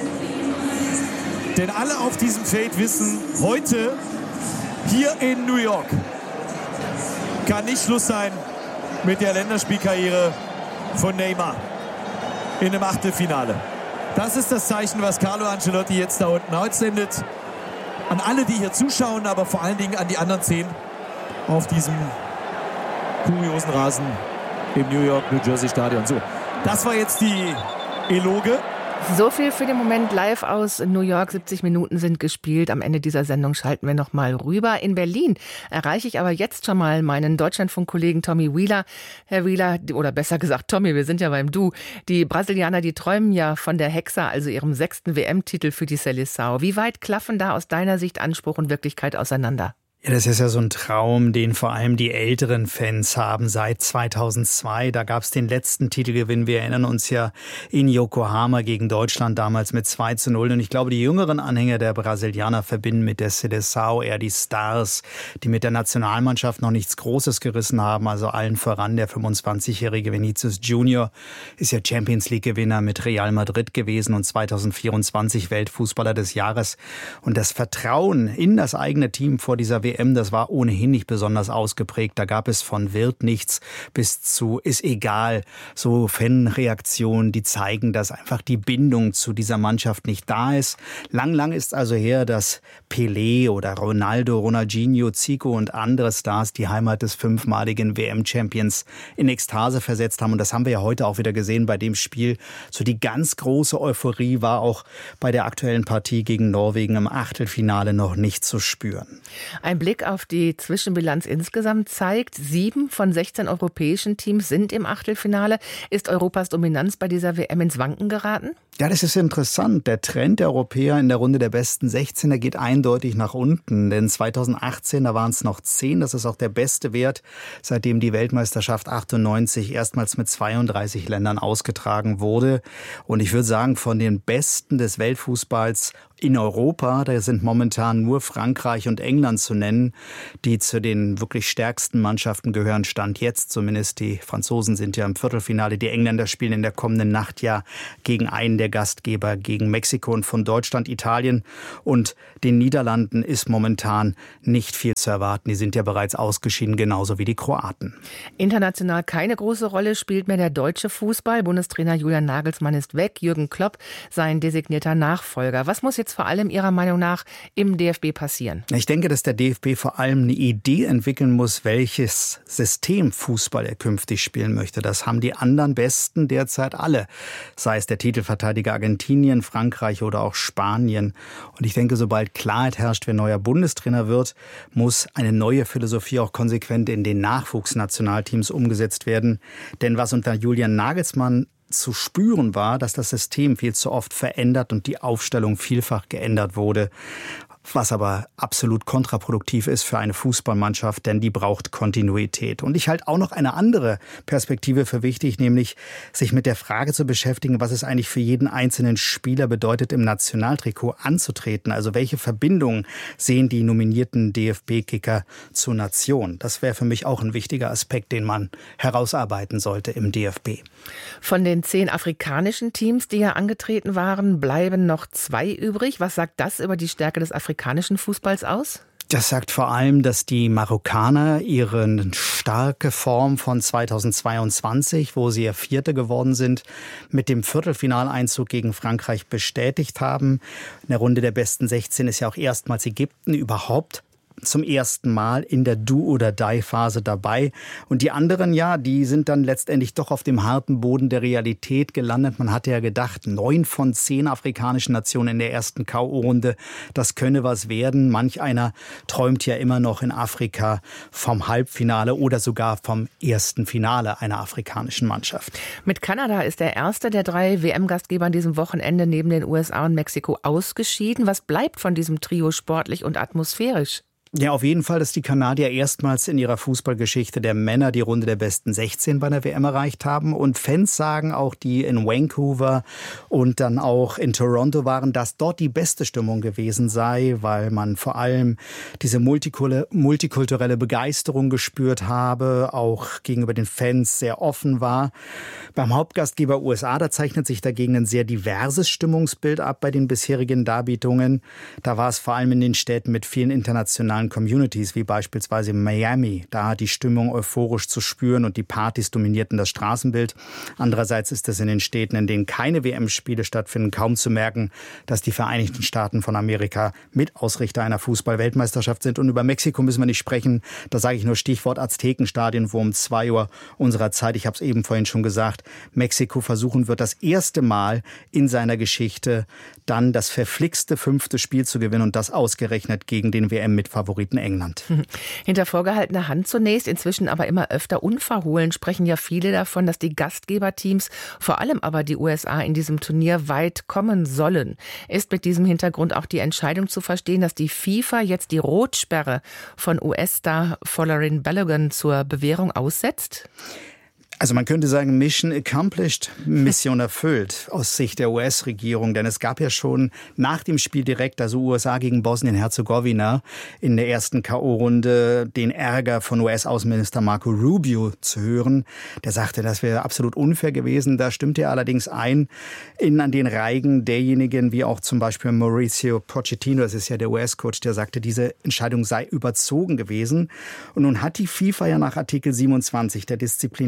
Denn alle auf diesem Feld wissen, heute hier in New York kann nicht Schluss sein mit der Länderspielkarriere von Neymar in einem Achtelfinale. Das ist das Zeichen, was Carlo Ancelotti jetzt da unten aussendet. An alle, die hier zuschauen, aber vor allen Dingen an die anderen zehn auf diesem kuriosen Rasen im New York, New Jersey Stadion. So, das war jetzt die Eloge. So viel für den Moment live aus New York. siebzig Minuten sind gespielt. Am Ende dieser Sendung schalten wir noch mal rüber. In Berlin erreiche ich aber jetzt schon mal meinen Deutschlandfunk-Kollegen Tommy Wheeler. Herr Wheeler, oder besser gesagt Tommy, wir sind ja beim Du. Die Brasilianer, die träumen ja von der Hexa, also ihrem sechsten W M-Titel für die Seleção. Wie weit klaffen da aus deiner Sicht Anspruch und Wirklichkeit auseinander? Ja, das ist ja so ein Traum, den vor allem die älteren Fans haben seit zweitausendzwei. Da gab es den letzten Titelgewinn. Wir erinnern uns ja in Yokohama gegen Deutschland damals mit zwei zu null. Und ich glaube, die jüngeren Anhänger der Brasilianer verbinden mit der Seleção eher die Stars, die mit der Nationalmannschaft noch nichts Großes gerissen haben. Also allen voran der fünfundzwanzigjährige Vinicius Junior ist ja Champions-League-Gewinner mit Real Madrid gewesen und zweitausendvierundzwanzig Weltfußballer des Jahres. Und das Vertrauen in das eigene Team vor dieser W M, das war ohnehin nicht besonders ausgeprägt. Da gab es von wird nichts bis zu ist egal. So Fanreaktionen, die zeigen, dass einfach die Bindung zu dieser Mannschaft nicht da ist. Lang, lang ist also her, dass Pelé oder Ronaldo, Ronaldinho, Zico und andere Stars die Heimat des fünfmaligen W M-Champions in Ekstase versetzt haben. Und das haben wir ja heute auch wieder gesehen bei dem Spiel. So die ganz große Euphorie war auch bei der aktuellen Partie gegen Norwegen im Achtelfinale noch nicht zu spüren. Ein Blick auf die Zwischenbilanz insgesamt zeigt, sieben von sechzehn europäischen Teams sind im Achtelfinale. Ist Europas Dominanz bei dieser W M ins Wanken geraten? Ja, das ist interessant. Der Trend der Europäer in der Runde der besten sechzehn, der geht eindeutig nach unten. Denn zweitausendachtzehn, da waren es noch zehn. Das ist auch der beste Wert, seitdem die Weltmeisterschaft achtundneunzig erstmals mit zweiunddreißig Ländern ausgetragen wurde. Und ich würde sagen, von den Besten des Weltfußballs in Europa, da sind momentan nur Frankreich und England zu nennen, die zu den wirklich stärksten Mannschaften gehören, Stand jetzt zumindest. Die Franzosen sind ja im Viertelfinale, die Engländer spielen in der kommenden Nacht ja gegen einen der Gastgeber, gegen Mexiko, und von Deutschland, Italien und den Niederlanden ist momentan nicht viel zu erwarten. Die sind ja bereits ausgeschieden, genauso wie die Kroaten. International keine große Rolle spielt mehr der deutsche Fußball. Bundestrainer Julian Nagelsmann ist weg, Jürgen Klopp sein designierter Nachfolger. Was muss jetzt vor allem Ihrer Meinung nach im D F B passieren? Ich denke, dass der D F B vor allem eine Idee entwickeln muss, welches System Fußball er künftig spielen möchte. Das haben die anderen Besten derzeit alle, sei es der Titelverteidiger Argentinien, Frankreich oder auch Spanien. Und ich denke, sobald Klarheit herrscht, wer neuer Bundestrainer wird, muss eine neue Philosophie auch konsequent in den Nachwuchsnationalteams umgesetzt werden. Denn was unter Julian Nagelsmann zu spüren war, dass das System viel zu oft verändert und die Aufstellung vielfach geändert wurde. Was aber absolut kontraproduktiv ist für eine Fußballmannschaft, denn die braucht Kontinuität. Und ich halte auch noch eine andere Perspektive für wichtig, nämlich sich mit der Frage zu beschäftigen, was es eigentlich für jeden einzelnen Spieler bedeutet, im Nationaltrikot anzutreten. Also welche Verbindungen sehen die nominierten D F B-Kicker zur Nation? Das wäre für mich auch ein wichtiger Aspekt, den man herausarbeiten sollte im D F B. Von den zehn afrikanischen Teams, die ja angetreten waren, bleiben noch zwei übrig. Was sagt das über die Stärke des afrikanischen Fußballs aus? Das sagt vor allem, dass die Marokkaner ihre starke Form von zweitausendzweiundzwanzig, wo sie ja Vierte geworden sind, mit dem Viertelfinaleinzug gegen Frankreich bestätigt haben. In der Runde der besten sechzehn ist ja auch erstmals Ägypten überhaupt zum ersten Mal in der Do-oder-Die-Phase dabei. Und die anderen, ja, die sind dann letztendlich doch auf dem harten Boden der Realität gelandet. Man hatte ja gedacht, neun von zehn afrikanischen Nationen in der ersten K O-Runde, das könne was werden. Manch einer träumt ja immer noch in Afrika vom Halbfinale oder sogar vom ersten Finale einer afrikanischen Mannschaft. Mit Kanada ist der erste der drei W M-Gastgeber an diesem Wochenende neben den U S A und Mexiko ausgeschieden. Was bleibt von diesem Trio sportlich und atmosphärisch? Ja, auf jeden Fall, dass die Kanadier erstmals in ihrer Fußballgeschichte der Männer die Runde der besten sechzehn bei der W M erreicht haben. Und Fans sagen auch, die in Vancouver und dann auch in Toronto waren, dass dort die beste Stimmung gewesen sei, weil man vor allem diese multikulturelle Begeisterung gespürt habe, auch gegenüber den Fans sehr offen war. Beim Hauptgastgeber U S A, da zeichnet sich dagegen ein sehr diverses Stimmungsbild ab bei den bisherigen Darbietungen. Da war es vor allem in den Städten mit vielen internationalen Communities, wie beispielsweise Miami. Da hat die Stimmung euphorisch zu spüren und die Partys dominierten das Straßenbild. Andererseits ist es in den Städten, in denen keine W M-Spiele stattfinden, kaum zu merken, dass die Vereinigten Staaten von Amerika Mitausrichter einer Fußball-Weltmeisterschaft sind. Und über Mexiko müssen wir nicht sprechen. Da sage ich nur Stichwort Aztekenstadion, wo um zwei Uhr unserer Zeit, ich habe es eben vorhin schon gesagt, Mexiko versuchen wird, das erste Mal in seiner Geschichte dann das verflixte fünfte Spiel zu gewinnen und das ausgerechnet gegen den W M-Mitfavoriten England. Hinter vorgehaltener Hand zunächst, inzwischen aber immer öfter unverhohlen, sprechen ja viele davon, dass die Gastgeberteams, vor allem aber die U S A, in diesem Turnier weit kommen sollen. Ist mit diesem Hintergrund auch die Entscheidung zu verstehen, dass die FIFA jetzt die Rotsperre von U S-Star Folarin Balogun zur Bewährung aussetzt? Also man könnte sagen, Mission accomplished, Mission erfüllt aus Sicht der U S-Regierung. Denn es gab ja schon nach dem Spiel direkt, also U S A gegen Bosnien-Herzegowina, in der ersten K O-Runde den Ärger von U S-Außenminister Marco Rubio zu hören. Der sagte, das wäre absolut unfair gewesen. Da stimmte er allerdings ein in an den Reigen derjenigen, wie auch zum Beispiel Mauricio Pochettino, das ist ja der U S-Coach, der sagte, diese Entscheidung sei überzogen gewesen. Und nun hat die FIFA ja nach Artikel siebenundzwanzig der Disziplinarordnung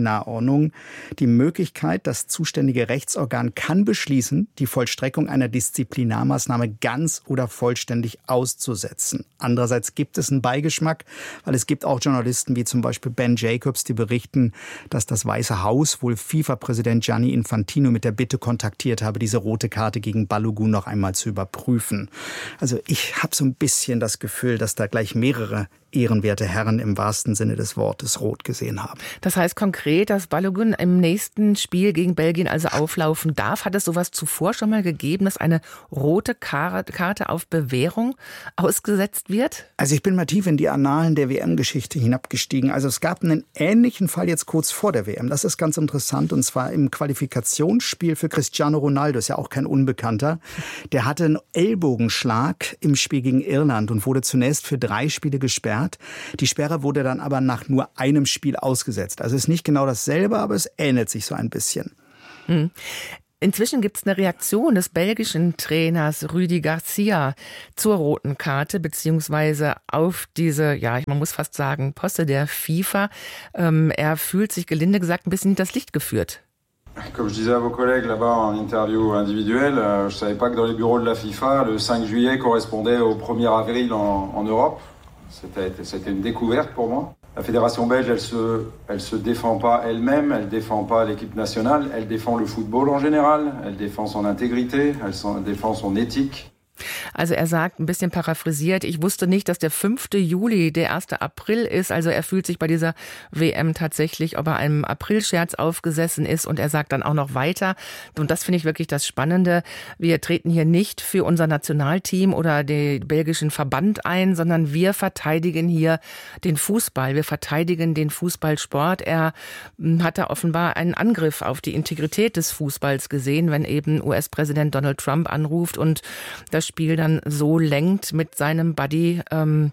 Warnung, die Möglichkeit, das zuständige Rechtsorgan kann beschließen, die Vollstreckung einer Disziplinarmaßnahme ganz oder vollständig auszusetzen. Andererseits gibt es einen Beigeschmack, weil es gibt auch Journalisten wie zum Beispiel Ben Jacobs, die berichten, dass das Weiße Haus wohl FIFA-Präsident Gianni Infantino mit der Bitte kontaktiert habe, diese rote Karte gegen Balogun noch einmal zu überprüfen. Also ich habe so ein bisschen das Gefühl, dass da gleich mehrere ehrenwerte Herren im wahrsten Sinne des Wortes rot gesehen haben. Das heißt konkret, dass Balogun im nächsten Spiel gegen Belgien also auflaufen darf. Hat es sowas zuvor schon mal gegeben, dass eine rote Karte auf Bewährung ausgesetzt wird? Also ich bin mal tief in die Annalen der W M-Geschichte hinabgestiegen. Also es gab einen ähnlichen Fall jetzt kurz vor der W M. Das ist ganz interessant, und zwar im Qualifikationsspiel für Cristiano Ronaldo, ist ja auch kein Unbekannter. Der hatte einen Ellbogenschlag im Spiel gegen Irland und wurde zunächst für drei Spiele gesperrt. Die Sperre wurde dann aber nach nur einem Spiel ausgesetzt. Also es ist nicht genau dasselbe, aber es ähnelt sich so ein bisschen. Hm. Inzwischen gibt es eine Reaktion des belgischen Trainers Rudi Garcia zur roten Karte, beziehungsweise auf diese, ja, man muss fast sagen, Posse der FIFA. Ähm, er fühlt sich gelinde gesagt ein bisschen hinters Licht geführt. Comme je disais à vos collègues là-bas en interview individuelle, euh, je savais pas que dans les bureaux de la FIFA, le cinq juillet correspondait au premier avril en, en Europe. C'était, c'était une découverte pour moi. La fédération belge, elle se, elle se défend pas elle-même, elle défend pas l'équipe nationale, elle défend le football en général, elle défend son intégrité, elle défend son éthique. Also er sagt, ein bisschen paraphrasiert, ich wusste nicht, dass der fünfte Juli der erste April ist. Also er fühlt sich bei dieser W M tatsächlich, ob er einem Aprilscherz aufgesessen ist. Und er sagt dann auch noch weiter, und das finde ich wirklich das Spannende, wir treten hier nicht für unser Nationalteam oder den belgischen Verband ein, sondern wir verteidigen hier den Fußball. Wir verteidigen den Fußballsport. Er hat da offenbar einen Angriff auf die Integrität des Fußballs gesehen, wenn eben U S-Präsident Donald Trump anruft und das Spiel dann so lenkt mit seinem Buddy ähm,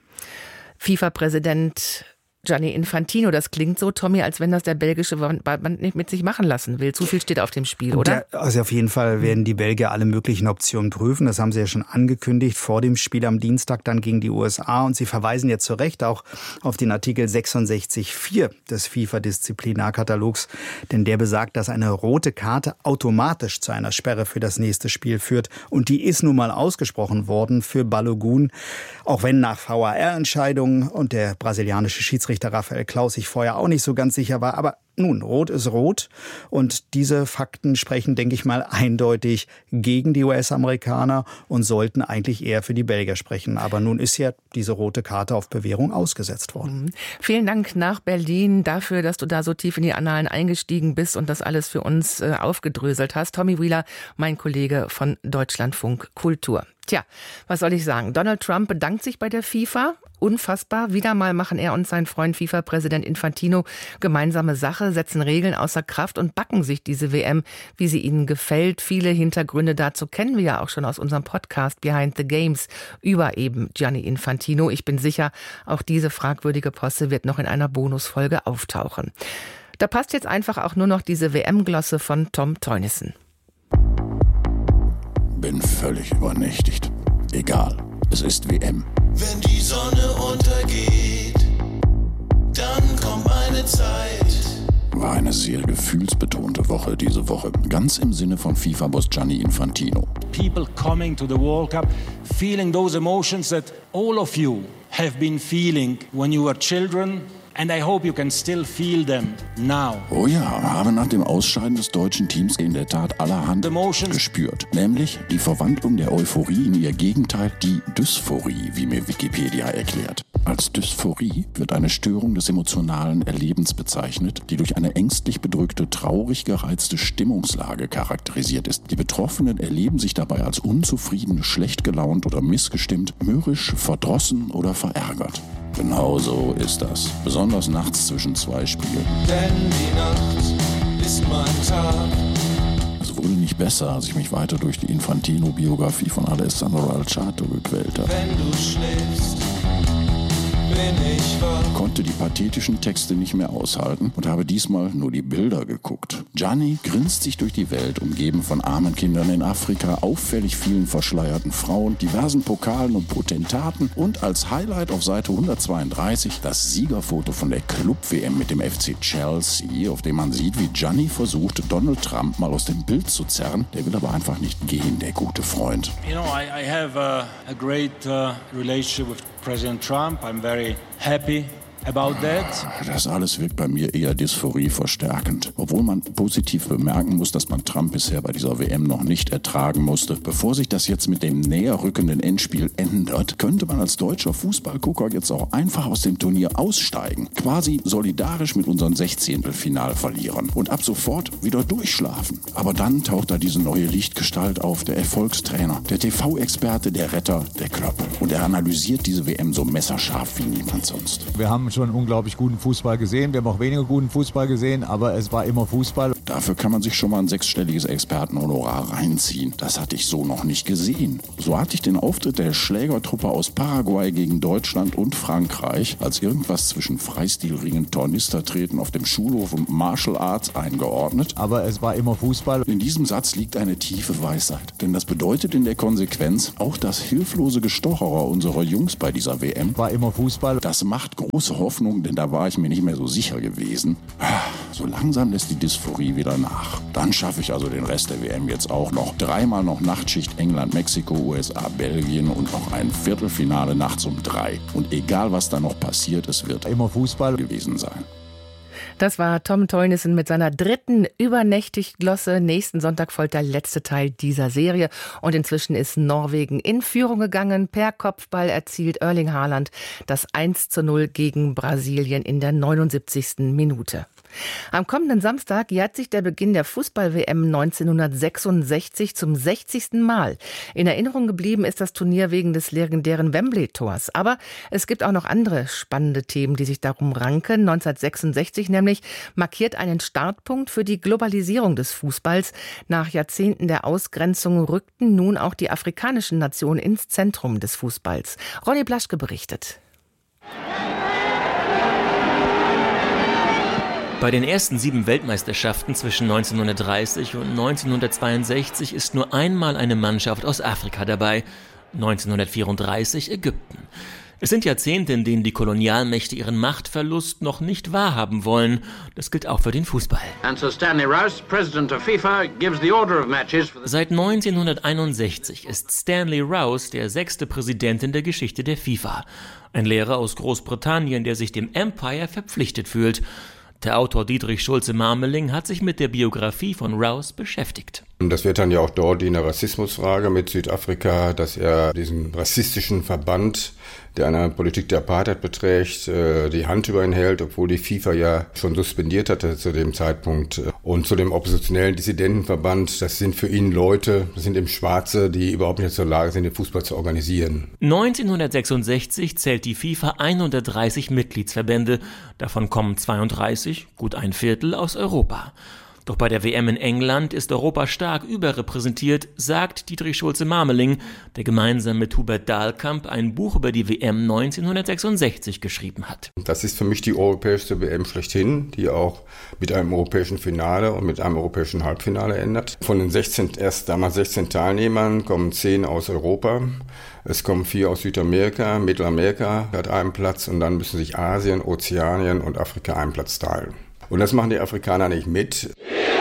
FIFA-Präsident Gianni Infantino. Das klingt so, Tommy, als wenn das der belgische Verband nicht mit sich machen lassen will. Zu viel steht auf dem Spiel, oder? Der, also auf jeden Fall werden die Belgier alle möglichen Optionen prüfen. Das haben sie ja schon angekündigt vor dem Spiel am Dienstag dann gegen die U S A. Und sie verweisen jetzt zu Recht auch auf den Artikel sechsundsechzig Absatz vier des FIFA-Disziplinarkatalogs. Denn der besagt, dass eine rote Karte automatisch zu einer Sperre für das nächste Spiel führt. Und die ist nun mal ausgesprochen worden für Balogun. Auch wenn nach V A R-Entscheidungen und der brasilianische Schiedsrichter Richter Rafael Klaus sich vorher auch nicht so ganz sicher war. Aber nun, rot ist rot. Und diese Fakten sprechen, denke ich mal, eindeutig gegen die U S-Amerikaner und sollten eigentlich eher für die Belgier sprechen. Aber nun ist ja diese rote Karte auf Bewährung ausgesetzt worden. Mhm. Vielen Dank nach Berlin dafür, dass du da so tief in die Annalen eingestiegen bist und das alles für uns äh, aufgedröselt hast. Tommy Wheeler, mein Kollege von Deutschlandfunk Kultur. Tja, was soll ich sagen? Donald Trump bedankt sich bei der FIFA. Unfassbar. Wieder mal machen er und sein Freund FIFA-Präsident Infantino gemeinsame Sache, setzen Regeln außer Kraft und backen sich diese W M, wie sie ihnen gefällt. Viele Hintergründe dazu kennen wir ja auch schon aus unserem Podcast Behind the Games über eben Gianni Infantino. Ich bin sicher, auch diese fragwürdige Posse wird noch in einer Bonusfolge auftauchen. Da passt jetzt einfach auch nur noch diese W M-Glosse von Tom Teunissen. Bin völlig übernächtigt. Egal, es ist W M. Wenn die Sonne untergeht, dann kommt meine Zeit. War eine sehr gefühlsbetonte Woche diese Woche, ganz im Sinne von FIFA-Boss Gianni Infantino. People coming to the World Cup, feeling those emotions that all of you have been feeling when you were children. And I hope you can still feel them now. Oh ja, habe nach dem Ausscheiden des deutschen Teams in der Tat allerhand gespürt. Nämlich die Verwandlung der Euphorie in ihr Gegenteil, die Dysphorie, wie mir Wikipedia erklärt. Als Dysphorie wird eine Störung des emotionalen Erlebens bezeichnet, die durch eine ängstlich bedrückte, traurig gereizte Stimmungslage charakterisiert ist. Die Betroffenen erleben sich dabei als unzufrieden, schlecht gelaunt oder missgestimmt, mürrisch, verdrossen oder verärgert. Genau so ist das. Besonders nachts zwischen zwei Spielen. Denn die Nacht ist mein Tag. Es wurde nicht besser, als ich mich weiter durch die Infantino-Biografie von Alessandro Alciato gequält habe. Wenn du schläfst, bin ich wach. Konnte die pathetischen Texte nicht mehr aushalten und habe diesmal nur die Bilder geguckt. Gianni grinst sich durch die Welt, umgeben von armen Kindern in Afrika, auffällig vielen verschleierten Frauen, diversen Pokalen und Potentaten und als Highlight auf Seite hundertzweiunddreißig das Siegerfoto von der Club-W M mit dem F C Chelsea, auf dem man sieht, wie Gianni versucht, Donald Trump mal aus dem Bild zu zerren. Der will aber einfach nicht gehen, der gute Freund. You know, I, I have a, a great uh, relationship with President Trump. I'm very happy about that. Das alles wirkt bei mir eher Dysphorie verstärkend. Obwohl man positiv bemerken muss, dass man Trump bisher bei dieser W M noch nicht ertragen musste. Bevor sich das jetzt mit dem näher rückenden Endspiel ändert, könnte man als deutscher Fußballgucker jetzt auch einfach aus dem Turnier aussteigen. Quasi solidarisch mit unseren Sechzehntelfinalverlierern. Und ab sofort wieder durchschlafen. Aber dann taucht da diese neue Lichtgestalt auf, der Erfolgstrainer, der T V-Experte, der Retter, der Klopp. Und er analysiert diese W M so messerscharf wie niemand sonst. Wir haben schon unglaublich guten Fußball gesehen. Wir haben auch weniger guten Fußball gesehen, aber es war immer Fußball. Dafür kann man sich schon mal ein sechsstelliges Expertenhonorar reinziehen. Das hatte ich so noch nicht gesehen. So hatte ich den Auftritt der Schlägertruppe aus Paraguay gegen Deutschland und Frankreich als irgendwas zwischen Freistilringen, Tornistertreten auf dem Schulhof und Martial Arts eingeordnet. Aber es war immer Fußball. In diesem Satz liegt eine tiefe Weisheit. Denn das bedeutet in der Konsequenz, auch das hilflose Gestocherer unserer Jungs bei dieser W M war immer Fußball. Das macht große Hoffnung, denn da war ich mir nicht mehr so sicher gewesen. So langsam lässt die Dysphorie wieder nach. Dann schaffe ich also den Rest der W M jetzt auch noch. Dreimal noch Nachtschicht England, Mexiko, U S A, Belgien und noch ein Viertelfinale nachts um drei. Und egal was da noch passiert, es wird immer Fußball gewesen sein. Das war Tom Teunissen mit seiner dritten Übernächtig-Glosse. Nächsten Sonntag folgt der letzte Teil dieser Serie. Und inzwischen ist Norwegen in Führung gegangen. Per Kopfball erzielt Erling Haaland das eins zu null gegen Brasilien in der neunundsiebzigsten Minute. Am kommenden Samstag jährt sich der Beginn der Fußball-W M neunzehnhundertsechsundsechzig zum sechzigsten Mal. In Erinnerung geblieben ist das Turnier wegen des legendären Wembley-Tors. Aber es gibt auch noch andere spannende Themen, die sich darum ranken. neunzehnhundertsechsundsechzig nämlich markiert einen Startpunkt für die Globalisierung des Fußballs. Nach Jahrzehnten der Ausgrenzung rückten nun auch die afrikanischen Nationen ins Zentrum des Fußballs. Ronny Blaschke berichtet. Bei den ersten sieben Weltmeisterschaften zwischen neunzehnhundertdreißig und neunzehnhundertzweiundsechzig ist nur einmal eine Mannschaft aus Afrika dabei, neunzehnhundertvierunddreißig Ägypten. Es sind Jahrzehnte, in denen die Kolonialmächte ihren Machtverlust noch nicht wahrhaben wollen. Das gilt auch für den Fußball. And Sir Stanley Rouse, President of FIFA, gives the order of matches for the Seit neunzehnhunderteinundsechzig ist Stanley Rouse der sechste Präsident in der Geschichte der FIFA. Ein Lehrer aus Großbritannien, der sich dem Empire verpflichtet fühlt. Der Autor Dietrich Schulze-Marmeling hat sich mit der Biografie von Rouse beschäftigt. Das wird dann ja auch dort die Rassismusfrage mit Südafrika, dass er diesen rassistischen Verband, der einer Politik der Apartheid beträgt, die Hand über ihn hält, obwohl die FIFA ja schon suspendiert hatte zu dem Zeitpunkt. Und zu dem oppositionellen Dissidentenverband, das sind für ihn Leute, das sind eben Schwarze, die überhaupt nicht in der Lage sind, den Fußball zu organisieren. neunzehnhundertsechsundsechzig zählt die FIFA hundertdreißig Mitgliedsverbände, davon kommen zweiunddreißig, gut ein Viertel, aus Europa. Doch bei der W M in England ist Europa stark überrepräsentiert, sagt Dietrich Schulze-Marmeling, der gemeinsam mit Hubert Dahlkamp ein Buch über die W M neunzehnhundertsechsundsechzig geschrieben hat. Das ist für mich die europäischste W M schlechthin, die auch mit einem europäischen Finale und mit einem europäischen Halbfinale endet. Von den sechzehn, erst damals sechzehn Teilnehmern kommen zehn aus Europa. Es kommen vier aus Südamerika, Mittelamerika hat einen Platz und dann müssen sich Asien, Ozeanien und Afrika einen Platz teilen. Und das machen die Afrikaner nicht mit.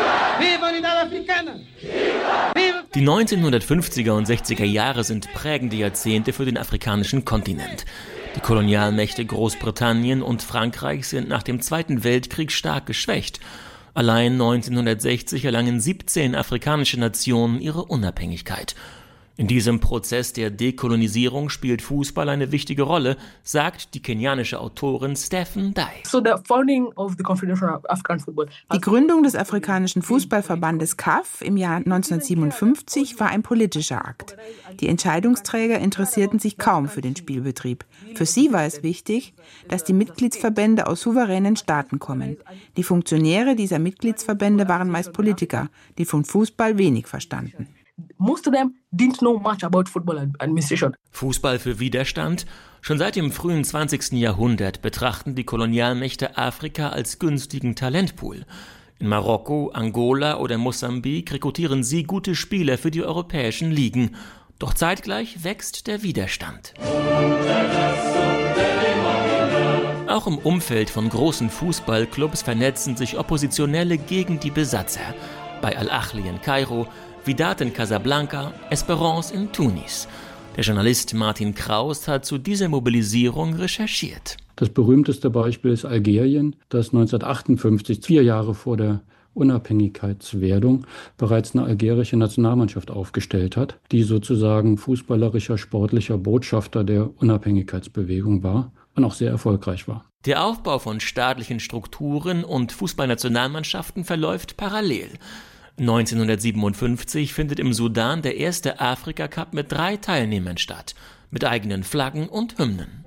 Die neunzehnhundertfünfziger und sechziger Jahre sind prägende Jahrzehnte für den afrikanischen Kontinent. Die Kolonialmächte Großbritannien und Frankreich sind nach dem Zweiten Weltkrieg stark geschwächt. Allein neunzehnhundertsechzig erlangen siebzehn afrikanische Nationen ihre Unabhängigkeit. In diesem Prozess der Dekolonisierung spielt Fußball eine wichtige Rolle, sagt die kenianische Autorin Stephen Dye. Die Gründung des afrikanischen Fußballverbandes C A F im Jahr neunzehnhundertsiebenundfünfzig war ein politischer Akt. Die Entscheidungsträger interessierten sich kaum für den Spielbetrieb. Für sie war es wichtig, dass die Mitgliedsverbände aus souveränen Staaten kommen. Die Funktionäre dieser Mitgliedsverbände waren meist Politiker, die von Fußball wenig verstanden. Most of them didn't know much about football administration. Fußball für Widerstand? Schon seit dem frühen zwanzigsten Jahrhundert betrachten die Kolonialmächte Afrika als günstigen Talentpool. In Marokko, Angola oder Mosambik rekrutieren sie gute Spieler für die europäischen Ligen. Doch zeitgleich wächst der Widerstand. Auch im Umfeld von großen Fußballclubs vernetzen sich Oppositionelle gegen die Besatzer. Bei Al-Ahli in Kairo, Wydad in Casablanca, Esperance in Tunis. Der Journalist Martin Kraus hat zu dieser Mobilisierung recherchiert. Das berühmteste Beispiel ist Algerien, das neunzehnhundertachtundfünfzig, vier Jahre vor der Unabhängigkeitswerdung, bereits eine algerische Nationalmannschaft aufgestellt hat, die sozusagen fußballerischer, sportlicher Botschafter der Unabhängigkeitsbewegung war und auch sehr erfolgreich war. Der Aufbau von staatlichen Strukturen und Fußballnationalmannschaften verläuft parallel. neunzehnhundertsiebenundfünfzig findet im Sudan der erste Afrika-Cup mit drei Teilnehmern statt, mit eigenen Flaggen und Hymnen.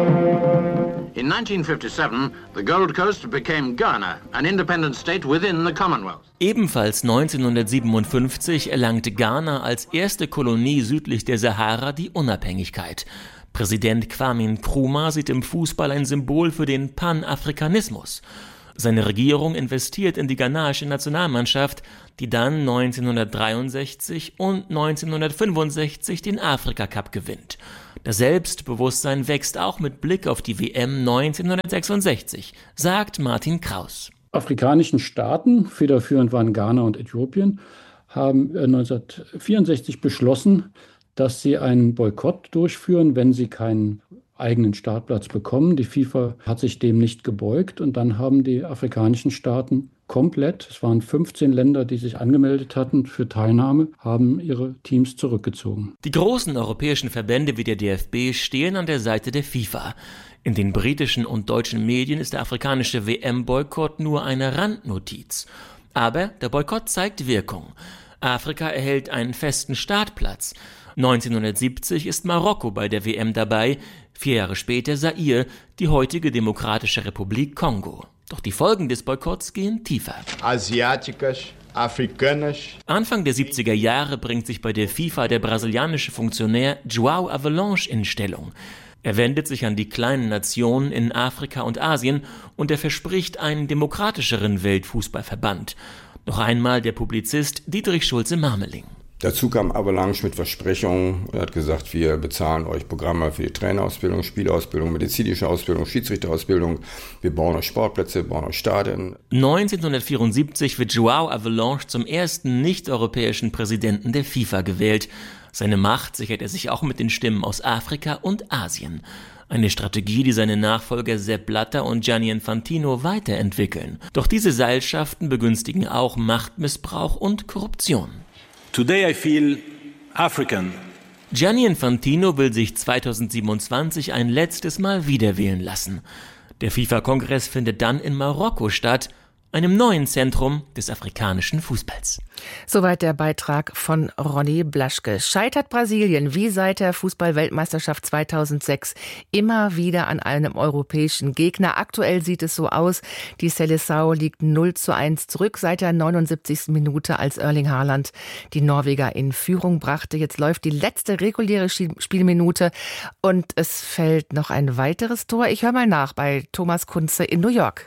In nineteen fifty-seven, the Gold Coast became Ghana, an independent state within the Commonwealth. Ebenfalls neunzehnhundertsiebenundfünfzig erlangte Ghana als erste Kolonie südlich der Sahara die Unabhängigkeit. Präsident Kwame Nkrumah sieht im Fußball ein Symbol für den Panafrikanismus. Seine Regierung investiert in die ghanaische Nationalmannschaft, die dann neunzehnhundertdreiundsechzig und neunzehnhundertfünfundsechzig den Afrika-Cup gewinnt. Das Selbstbewusstsein wächst auch mit Blick auf die W M neunzehnhundertsechsundsechzig, sagt Martin Kraus. Afrikanischen Staaten, federführend waren Ghana und Äthiopien, haben neunzehnhundertvierundsechzig beschlossen, dass sie einen Boykott durchführen, wenn sie keinen eigenen Startplatz bekommen. Die FIFA hat sich dem nicht gebeugt und dann haben die afrikanischen Staaten komplett, es waren fünfzehn Länder, die sich angemeldet hatten für Teilnahme, haben ihre Teams zurückgezogen. Die großen europäischen Verbände wie der D F B stehen an der Seite der FIFA. In den britischen und deutschen Medien ist der afrikanische W M-Boykott nur eine Randnotiz. Aber der Boykott zeigt Wirkung. Afrika erhält einen festen Startplatz. neunzehnhundertsiebzig ist Marokko bei der W M dabei, vier Jahre später Zaire, die heutige Demokratische Republik Kongo. Doch die Folgen des Boykotts gehen tiefer. Asiáticas, africanas. Anfang der siebziger Jahre bringt sich bei der FIFA der brasilianische Funktionär João Avalanche in Stellung. Er wendet sich an die kleinen Nationen in Afrika und Asien und er verspricht einen demokratischeren Weltfußballverband. Noch einmal der Publizist Dietrich Schulze-Marmeling. Dazu kam Avalanche mit Versprechungen. Er hat gesagt, wir bezahlen euch Programme für die Trainerausbildung, Spielausbildung, medizinische Ausbildung, Schiedsrichterausbildung. Wir bauen euch Sportplätze, bauen euch Stadien. neunzehnhundertvierundsiebzig wird João Avalanche zum ersten nicht-europäischen Präsidenten der FIFA gewählt. Seine Macht sichert er sich auch mit den Stimmen aus Afrika und Asien. Eine Strategie, die seine Nachfolger Sepp Blatter und Gianni Infantino weiterentwickeln. Doch diese Seilschaften begünstigen auch Machtmissbrauch und Korruption. Today I feel African. Gianni Infantino will sich zweitausendsiebenundzwanzig ein letztes Mal wiederwählen lassen. Der FIFA-Kongress findet dann in Marokko statt, einem neuen Zentrum des afrikanischen Fußballs. Soweit der Beitrag von Ronny Blaschke. Scheitert Brasilien wie seit der Fußball-Weltmeisterschaft zweitausendsechs immer wieder an einem europäischen Gegner. Aktuell sieht es so aus, die Seleção liegt null zu eins zurück seit der neunundsiebzigsten Minute, als Erling Haaland die Norweger in Führung brachte. Jetzt läuft die letzte reguläre Spielminute und es fällt noch ein weiteres Tor. Ich höre mal nach bei Thomas Kunze in New York.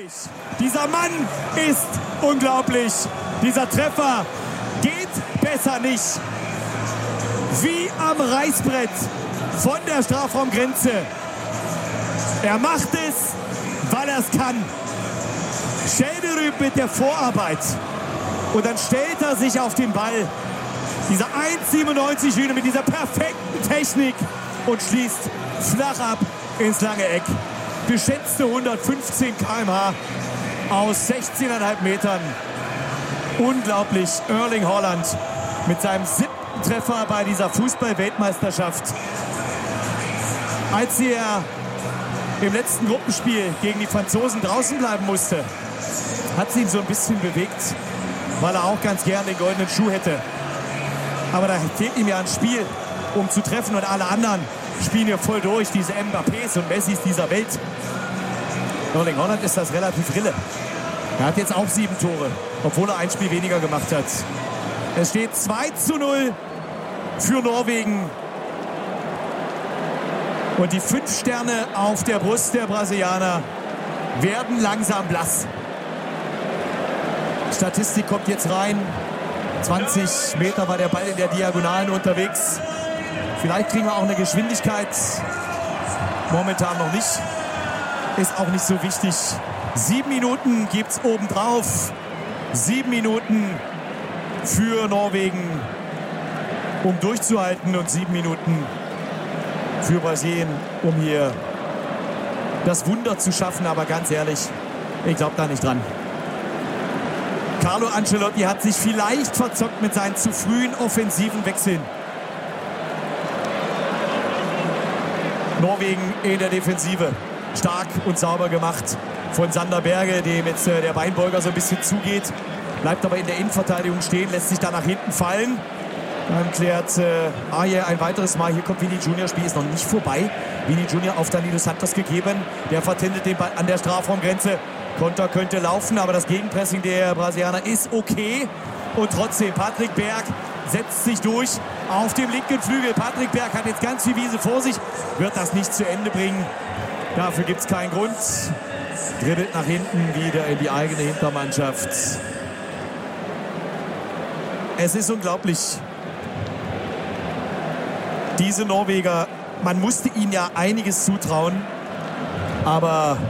Dieser Mann ist unglaublich. Dieser Treffer geht besser nicht. Wie am Reißbrett von der Strafraumgrenze. Er macht es, weil er es kann. Schäderüb mit der Vorarbeit. Und dann stellt er sich auf den Ball. Dieser eins siebenundneunzig Hühner mit dieser perfekten Technik und schließt flach ab ins lange Eck. Geschätzte hundertfünfzehn Kilometer pro Stunde aus sechzehn Komma fünf Metern. Unglaublich, Erling Haaland mit seinem siebten Treffer bei dieser Fußball-Weltmeisterschaft. Als er im letzten Gruppenspiel gegen die Franzosen draußen bleiben musste, hat es ihn so ein bisschen bewegt, weil er auch ganz gern den goldenen Schuh hätte. Aber da fehlt ihm ja ein Spiel, um zu treffen, und alle anderen spielen hier voll durch, diese Mbappés und Messis dieser Welt. Erling Haaland ist das relativ rille. Er hat jetzt auch sieben Tore, obwohl er ein Spiel weniger gemacht hat. Es steht zwei zu null für Norwegen. Und die fünf Sterne auf der Brust der Brasilianer werden langsam blass. Statistik kommt jetzt rein. zwanzig Meter war der Ball in der Diagonalen unterwegs. Vielleicht kriegen wir auch eine Geschwindigkeit. Momentan noch nicht. Ist auch nicht so wichtig. Sieben Minuten gibt es obendrauf. Sieben Minuten für Norwegen, um durchzuhalten. Und sieben Minuten für Brasilien, um hier das Wunder zu schaffen. Aber ganz ehrlich, ich glaube da nicht dran. Carlo Ancelotti hat sich vielleicht verzockt mit seinen zu frühen offensiven Wechseln. Norwegen in der Defensive. Stark und sauber gemacht von Sander Berge, dem jetzt äh, der Beinbeuger so ein bisschen zugeht. Bleibt aber in der Innenverteidigung stehen, lässt sich da nach hinten fallen. Dann klärt äh, Aje ein weiteres Mal. Hier kommt Vini Junior. Spiel ist noch nicht vorbei. Vini Junior auf Danilo Santos gegeben. Der vertindet den Ball an der Strafraumgrenze. Konter könnte laufen, aber das Gegenpressing der Brasilianer ist okay. Und trotzdem, Patrick Berg setzt sich durch auf dem linken Flügel. Patrick Berg hat jetzt ganz viel Wiese vor sich, wird das nicht zu Ende bringen. Dafür gibt es keinen Grund. Dribbelt nach hinten wieder in die eigene Hintermannschaft. Es ist unglaublich. Diese Norweger, man musste ihnen ja einiges zutrauen. Aber